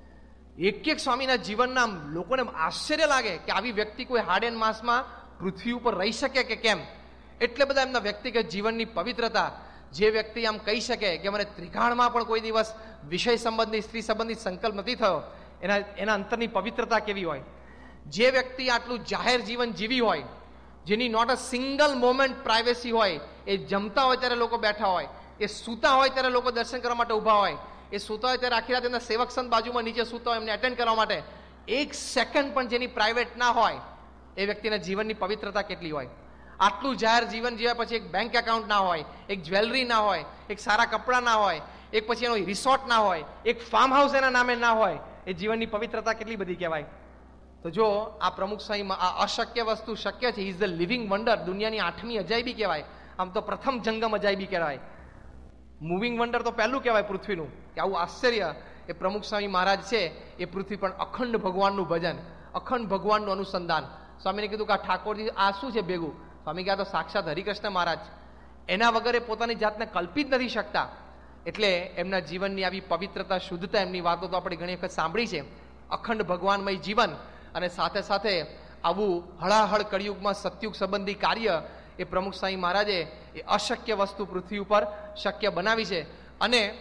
એક એક સ્વામીના જીવનના લોકોને આશ્ચર્ય લાગે કે આવી વ્યક્તિ કોઈ હાર્ડ એન્ડ માસમાં પૃથ્વી ઉપર રહી શકે કે કેમ. એટલે બધા એમના વ્યક્તિગત જીવનની પવિત્રતા, જે વ્યક્તિ આમ કહી શકે કે મને ત્રિકાળમાં પણ કોઈ દિવસ વિષય સંબંધી, સ્ત્રી સંબંધી સંકલ્પ નથી થયો, એના એના અંતરની પવિત્રતા કેવી હોય. જે વ્યક્તિ આટલું જાહેર જીવન જીવી હોય, જેની not a single moment privacy હોય, એ જમતા હોય ત્યારે લોકો બેઠા હોય, એ સૂતા હોય ત્યારે લોકો દર્શન કરવા માટે ઊભા હોય, એ સૂતા હોય ત્યારે આખી રાત એમના સેવક સંત બાજુમાં નીચે સૂતા હોય એમને એટેન્ડ કરવા માટે, એક સેકન્ડ પણ જેની પ્રાઇવેટ ના હોય, એ વ્યક્તિના જીવનની પવિત્રતા કેટલી હોય. આટલું જાહેર જીવન જીવ્યા પછી એક બેંક એકાઉન્ટ ના હોય, એક જ્વેલરી ના હોય, એક સારા કપડાં ના હોય, એક પછી એનો રિસોર્ટ ના હોય, એક ફાર્મ હાઉસ એના નામે ના હોય, એ જીવનની પવિત્રતા કેટલી બધી કહેવાય. તો જો આ પ્રમુખ સ્વામી, આ અશક્ય વસ્તુ શક્ય છે. ઇઝ ધ લિવિંગ વન્ડર, દુનિયાની આઠમી અજાયબી કહેવાય. આમ તો પ્રથમ જંગમ અજાયબી કહેવાય. મૂવિંગ વન્ડર તો પહેલું કહેવાય પૃથ્વીનું, કે આવું આશ્ચર્ય એ પ્રમુખ સ્વામી મહારાજ છે. એ પૃથ્વી પણ અખંડ ભગવાનનું ભજન, અખંડ ભગવાનનું અનુસંધાન. સ્વામીને કીધું કે આ ઠાકોરજી આ શું છે ભેગું? સ્વામી કહ્યા તો સાક્ષાત હરિકૃષ્ણ મહારાજ, એના વગર એ પોતાની જાતને કલ્પી જ નથી શકતા. એટલે એમના જીવનની આવી પવિત્રતા, શુદ્ધતા, એમની વાતો તો આપણે ઘણી વખત સાંભળી છે. અખંડ ભગવાનમય જીવન, અને સાથે સાથે આવું હળાહળ કળિયુગમાં સતયુગ સંબંધી કાર્ય એ પ્રમુખ સ્વામી મહારાજે એ અશક્ય વસ્તુ પૃથ્વી ઉપર શક્ય બનાવી છે. અને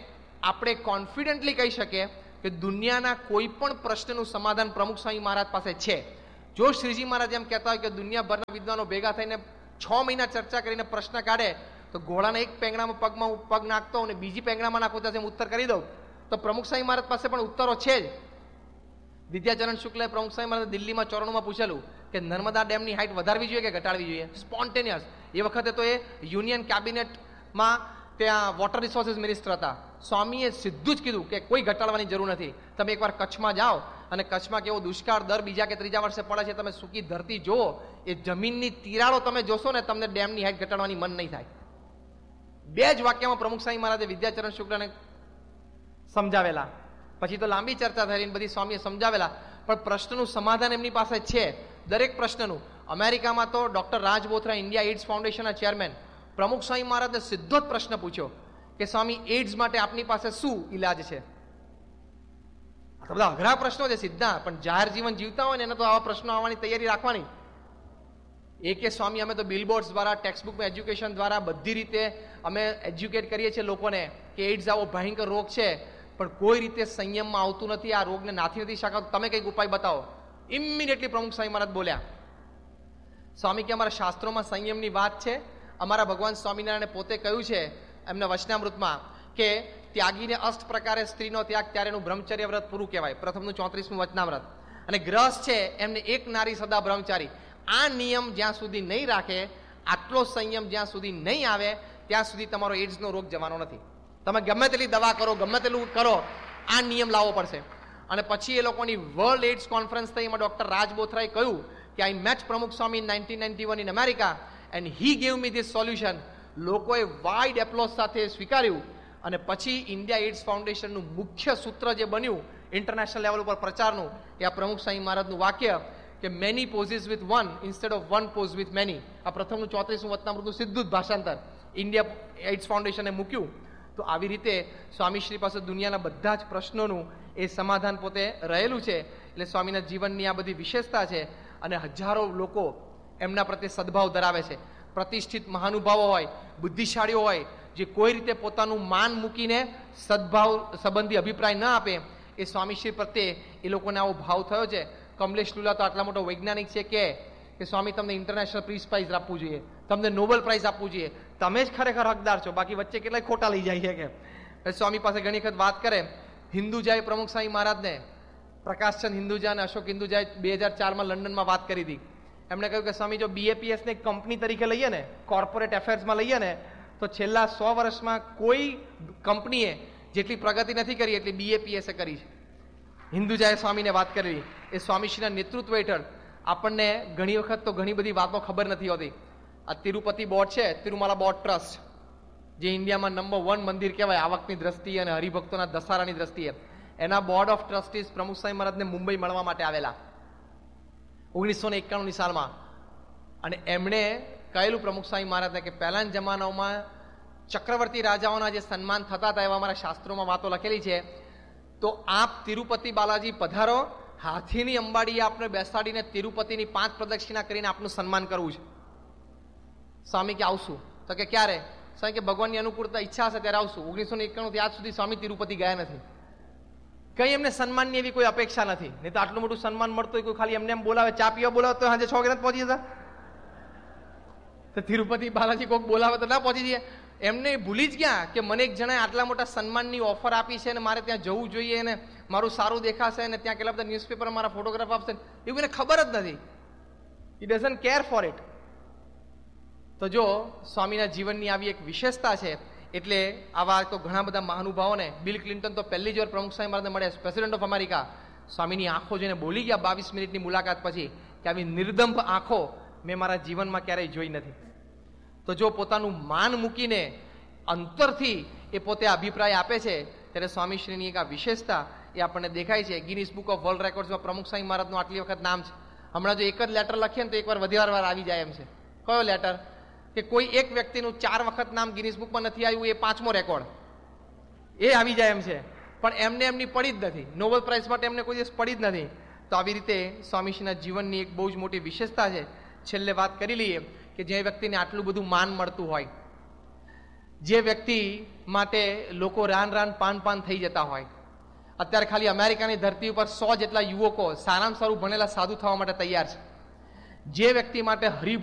આપણે કોન્ફિડન્ટલી કહી શકીએ કે દુનિયાના કોઈ પણ પ્રશ્નનું સમાધાન પ્રમુખ સ્વામી મહારાજ પાસે છે. જો શ્રીજી મહારાજ એમ કહેતા હોય કે દુનિયાભરના વિદ્વાનો ભેગા થઈને છ મહિના ચર્ચા કરીને પ્રશ્ન કાઢે તો ઘોડાના એક પેંગણામાં પગમાં પગ નાખતો અને બીજી પેંગણામાં નાખો તો એમ ઉત્તર કરી દઉં, તો પ્રમુખ સ્વામી મહારાજ પાસે પણ ઉત્તરો છે જ. વિદ્યાચરણ શુક્લે પ્રમુખ સ્વામી મહારાજ દિલ્હીમાં ચોરણમાં પૂછેલું કે નર્મદા ડેમની હાઇટ વધારવી જોઈએ કે ઘટાડવી જોઈએ, સ્પોન્ટેનિયસ. એ વખતે તો એ યુનિયન કેબિનેટમાં ત્યાં વોટર રિસોર્સિસ મિનિસ્ટર હતા. સ્વામીએ સીધું જ કીધું કે કોઈ ઘટાડવાની જરૂર નથી. તમે એકવાર કચ્છમાં જાઓ અને કચ્છમાં કેવો દુષ્કાળ દર બીજા કે ત્રીજા વર્ષે પડે છે, તમે સૂકી ધરતી જુઓ, એ જમીનની તિરાડો તમે જોશો ને તમને ડેમની હાઇટ ઘટાડવાની મન નહીં થાય. બે જ વાક્યમાં પ્રમુખ સ્વામી મહારાજે વિદ્યાચરણ શુક્લને સમજાવેલા. પછી તો લાંબી ચર્ચા થયેલી, બધી સ્વામીએ સમજાવેલા, પણ પ્રશ્નનું સમાધાન એમની પાસે છે દરેક પ્રશ્નનું. અમેરિકામાં તો ડોક્ટર રાજ બોથરા, ઇન્ડિયા એઇડ્સ ફાઉન્ડેશનના ચેરમેન, પ્રમુખ સ્વામી મહારાજને સીધો જ પ્રશ્ન પૂછ્યો કે સ્વામી, એઇડ્સ માટે આપની પાસે શું ઈલાજ છે? બધા અઘરા પ્રશ્નો છે સીધા, પણ જાહેર જીવન જીવતા હોય ને એને તો આવા પ્રશ્નો આવવાની તૈયારી રાખવાની. એ કે સ્વામી, અમે તો બિલબોર્ડ્સ દ્વારા, ટેક્સ્ટબુકમાં એજ્યુકેશન દ્વારા બધી રીતે અમે એજ્યુકેટ કરીએ છીએ લોકોને કે એઇડ્સ આવો ભયંકર રોગ છે, પણ કોઈ રીતે સંયમમાં આવતું નથી, આ રોગને નાથી નથી શકાતું, તમે કંઈક ઉપાય બતાવો. ઇમિડિયેટલી પ્રમુખ સ્વામી મહારાજ બોલ્યા, સ્વામી કે અમારા શાસ્ત્રોમાં સંયમની વાત છે. અમારા ભગવાન સ્વામિનારાયણે પોતે કહ્યું છે એમના વચનામૃતમાં કે ત્યાગીને અષ્ટ પ્રકારે સ્ત્રીનો ત્યાગ ત્યારે એનું બ્રહ્મચર્ય વ્રત પૂરું કહેવાય. પ્રથમનું ચોત્રીસમું વચનામૃત. અને ગ્રહસ્થ છે એમને એક નારી સદા બ્રહ્મચારી. આ નિયમ જ્યાં સુધી નહીં રાખે, આટલો સંયમ જ્યાં સુધી નહીં આવે, ત્યાં સુધી તમારો એઇડ્સનો રોગ જવાનો નથી. તમે ગમે તેટલી દવા કરો, ગમે તેટલું કરો, આ નિયમ લાવવો પડશે. અને પછી એ લોકોની વર્લ્ડ એઇડ્સ કોન્ફરન્સ થઈ, એમાં ડોક્ટર રાજ બોથરાએ કહ્યું કે આઈ મેચ પ્રમુખ સ્વામી in nineteen ninety one in America and he gave me this solution. લોકોએ વાઇડ એપ્લોઝ સાથે સ્વીકાર્યું. અને પછી ઇન્ડિયા એઇડ્સ ફાઉન્ડેશનનું મુખ્ય સૂત્ર જે બન્યું ઇન્ટરનેશનલ લેવલ ઉપર પ્રચારનું, એ આ પ્રમુખ સ્વામી મહારાજનું વાક્ય કે many possess with one instead of one pose with many. આ પ્રથમનું ચોત્રીસમું વચનામૃતનું સીધું જ ભાષાંતર ઇન્ડિયા એઇડ્સ ફાઉન્ડેશને મૂક્યું. તો આવી રીતે સ્વામીશ્રી પાસે દુનિયાના બધા જ પ્રશ્નોનું એ સમાધાન પોતે રહેલું છે. એટલે સ્વામીના જીવનની આ બધી વિશેષતા છે. અને હજારો લોકો એમના પ્રત્યે સદભાવ ધરાવે છે. પ્રતિષ્ઠિત મહાનુભાવો હોય, બુદ્ધિશાળીઓ હોય, જે કોઈ રીતે પોતાનું માન મૂકીને સદભાવ સંબંધી અભિપ્રાય ન આપે, એ સ્વામીશ્રી પ્રત્યે એ લોકોને આવો ભાવ થયો છે. કમલેશ લુલા તો આટલા મોટો વૈજ્ઞાનિક છે કે કે સ્વામી તમને ઇન્ટરનેશનલ પીસ પ્રાઇઝ આપવું જોઈએ, તમને નોબેલ પ્રાઇઝ આપવું જોઈએ, તમે જ ખરેખર હકદાર છો, બાકી વચ્ચે કેટલાય ખોટા લઈ જાય છે કે. સ્વામી પાસે ઘણી વખત વાત કરે. હિન્દુજાએ પ્રમુખ સ્વામી મહારાજને, પ્રકાશચંદ હિન્દુજા અને અશોક હિન્દુજાએ બે હજાર ચારમાં લંડનમાં વાત કરી હતી. એમણે કહ્યું કે સ્વામી, જો બીએપીએસને એક કંપની તરીકે લઈએ ને, કોર્પોરેટ એફેર્સમાં લઈએ ને, તો છેલ્લા સો વર્ષમાં કોઈ કંપનીએ જેટલી પ્રગતિ નથી કરી એટલી બીએપીએસે કરી છે. હિન્દુજાએ સ્વામીને વાત કરી. એ સ્વામીશ્રીના નેતૃત્વ હેઠળ આપણને ઘણી વખત તો ઘણી બધી વાતો ખબર નથી હોતી. આ તિરુપતિ બોર્ડ છે, તિરુમાલા બોર્ડ ટ્રસ્ટ, જે ઇન્ડિયામાં નંબર વન મંદિર કહેવાય આવકની દ્રષ્ટિએ અને હરિભક્તોના દસારાની દ્રષ્ટિએ, એના બોર્ડ ઓફ ટ્રસ્ટીઝ પ્રમુખ સ્વામી મહારાજને મુંબઈ મળવા માટે આવેલા ઓગણીસો ને એકાણું ની સાલમાં. અને એમણે કહેલું પ્રમુખ સ્વામી મહારાજને કે પહેલાના જમાનાઓમાં ચક્રવર્તી રાજાઓના જે સન્માન થતા હતા એવા અમારા શાસ્ત્રોમાં વાતો લખેલી છે. તો આપ તિરુપતિ બાલાજી પધારો, હાથીની અંબાડીએ આપને બેસાડીને તિરુપતિની પાંચ પ્રદક્ષિણા કરીને આપનું સન્માન કરવું છે. સ્વામી કે આવશું. તો કે ક્યારે? સ્વામી કે ભગવાનની અનુકૂળતા ઈચ્છા હશે ત્યારે આવશું. ઓગણીસો ને એકાણું થી આજ સુધી સ્વામી તિરુપતિ ગયા નથી. કઈ એમને સન્માનની એવી કોઈ અપેક્ષા નથી. નહીં તો આટલું મોટું સન્માન મળતું હોય, કોઈ ખાલી એમને એમ બોલાવે, ચા પીવા બોલાવે તો સાંજે છ વાગે પહોંચી જતા. તો તિરુપતિ બાલાજી કોઈક બોલાવે તો ના પહોંચી જઈએ. એમને ભૂલી જ ગયા કે મને એક જણાએ આટલા મોટા સન્માનની ઓફર આપી છે અને મારે ત્યાં જવું જોઈએ અને મારું સારું દેખાશે અને ત્યાં કેટલા બધા ન્યૂઝપેપર મારા ફોટોગ્રાફ આપશે, એવું એને ખબર જ નથી. હી ડઝન્ટ કેર ફોર ઇટ. તો જો સ્વામીના જીવનની આવી એક વિશેષતા છે. એટલે આવા તો ઘણા બધા મહાનુભાવોને, બિલ ક્લિન્ટન તો પહેલી જ વાર પ્રમુખ સ્વામી મહારાજને મળ્યા, પ્રેસિડેન્ટ ઓફ અમેરિકા. સ્વામીની આંખો જોઈને બોલી ગયા બાવીસ મિનિટની મુલાકાત પછી કે આવી નિર્દંભ આંખો મેં મારા જીવનમાં ક્યારેય જોઈ નથી. તો જો પોતાનું માન મૂકીને અંતરથી એ પોતે અભિપ્રાય આપે છે, ત્યારે સ્વામીશ્રીની એક આ વિશેષતા એ આપણને દેખાય છે. ગિનિસ બુક ઓફ વર્લ્ડ રેકોર્ડ્સમાં પ્રમુખ સ્વામી મહારાજનું આટલી વખત નામ છે. હમણાં જો એક જ લેટર લખીએ ને તો એકવાર વધારે વાર આવી જાય એમ છે. કયો લેટર? કે કોઈ એક વ્યક્તિનું ચાર વખત નામ ગિનિસ બુકમાં નથી આવ્યું, એ પાંચમો રેકોર્ડ એ આવી જાય એમ છે. પણ એમને એમની પડી જ નથી. નોબેલ પ્રાઇઝ માટે એમને કોઈ દિવસ પડી જ નથી. તો આવી રીતે સ્વામીશ્રીના જીવનની એક બહુ જ મોટી વિશેષતા છે. છેલ્લે વાત કરી લઈએ કે જે વ્યક્તિને આટલું બધું માન મળતું હોય, જે વ્યક્તિ માટે લોકો રાન રાન પાન પાન થઈ જતા હોય, અત્યારે ખાલી અમેરિકાની ધરતી ઉપર સો જેટલા યુવકો સારામાં સારું ભણેલા સાધુ થવા માટે તૈયાર છે. જે વ્યક્તિ માટે હરિ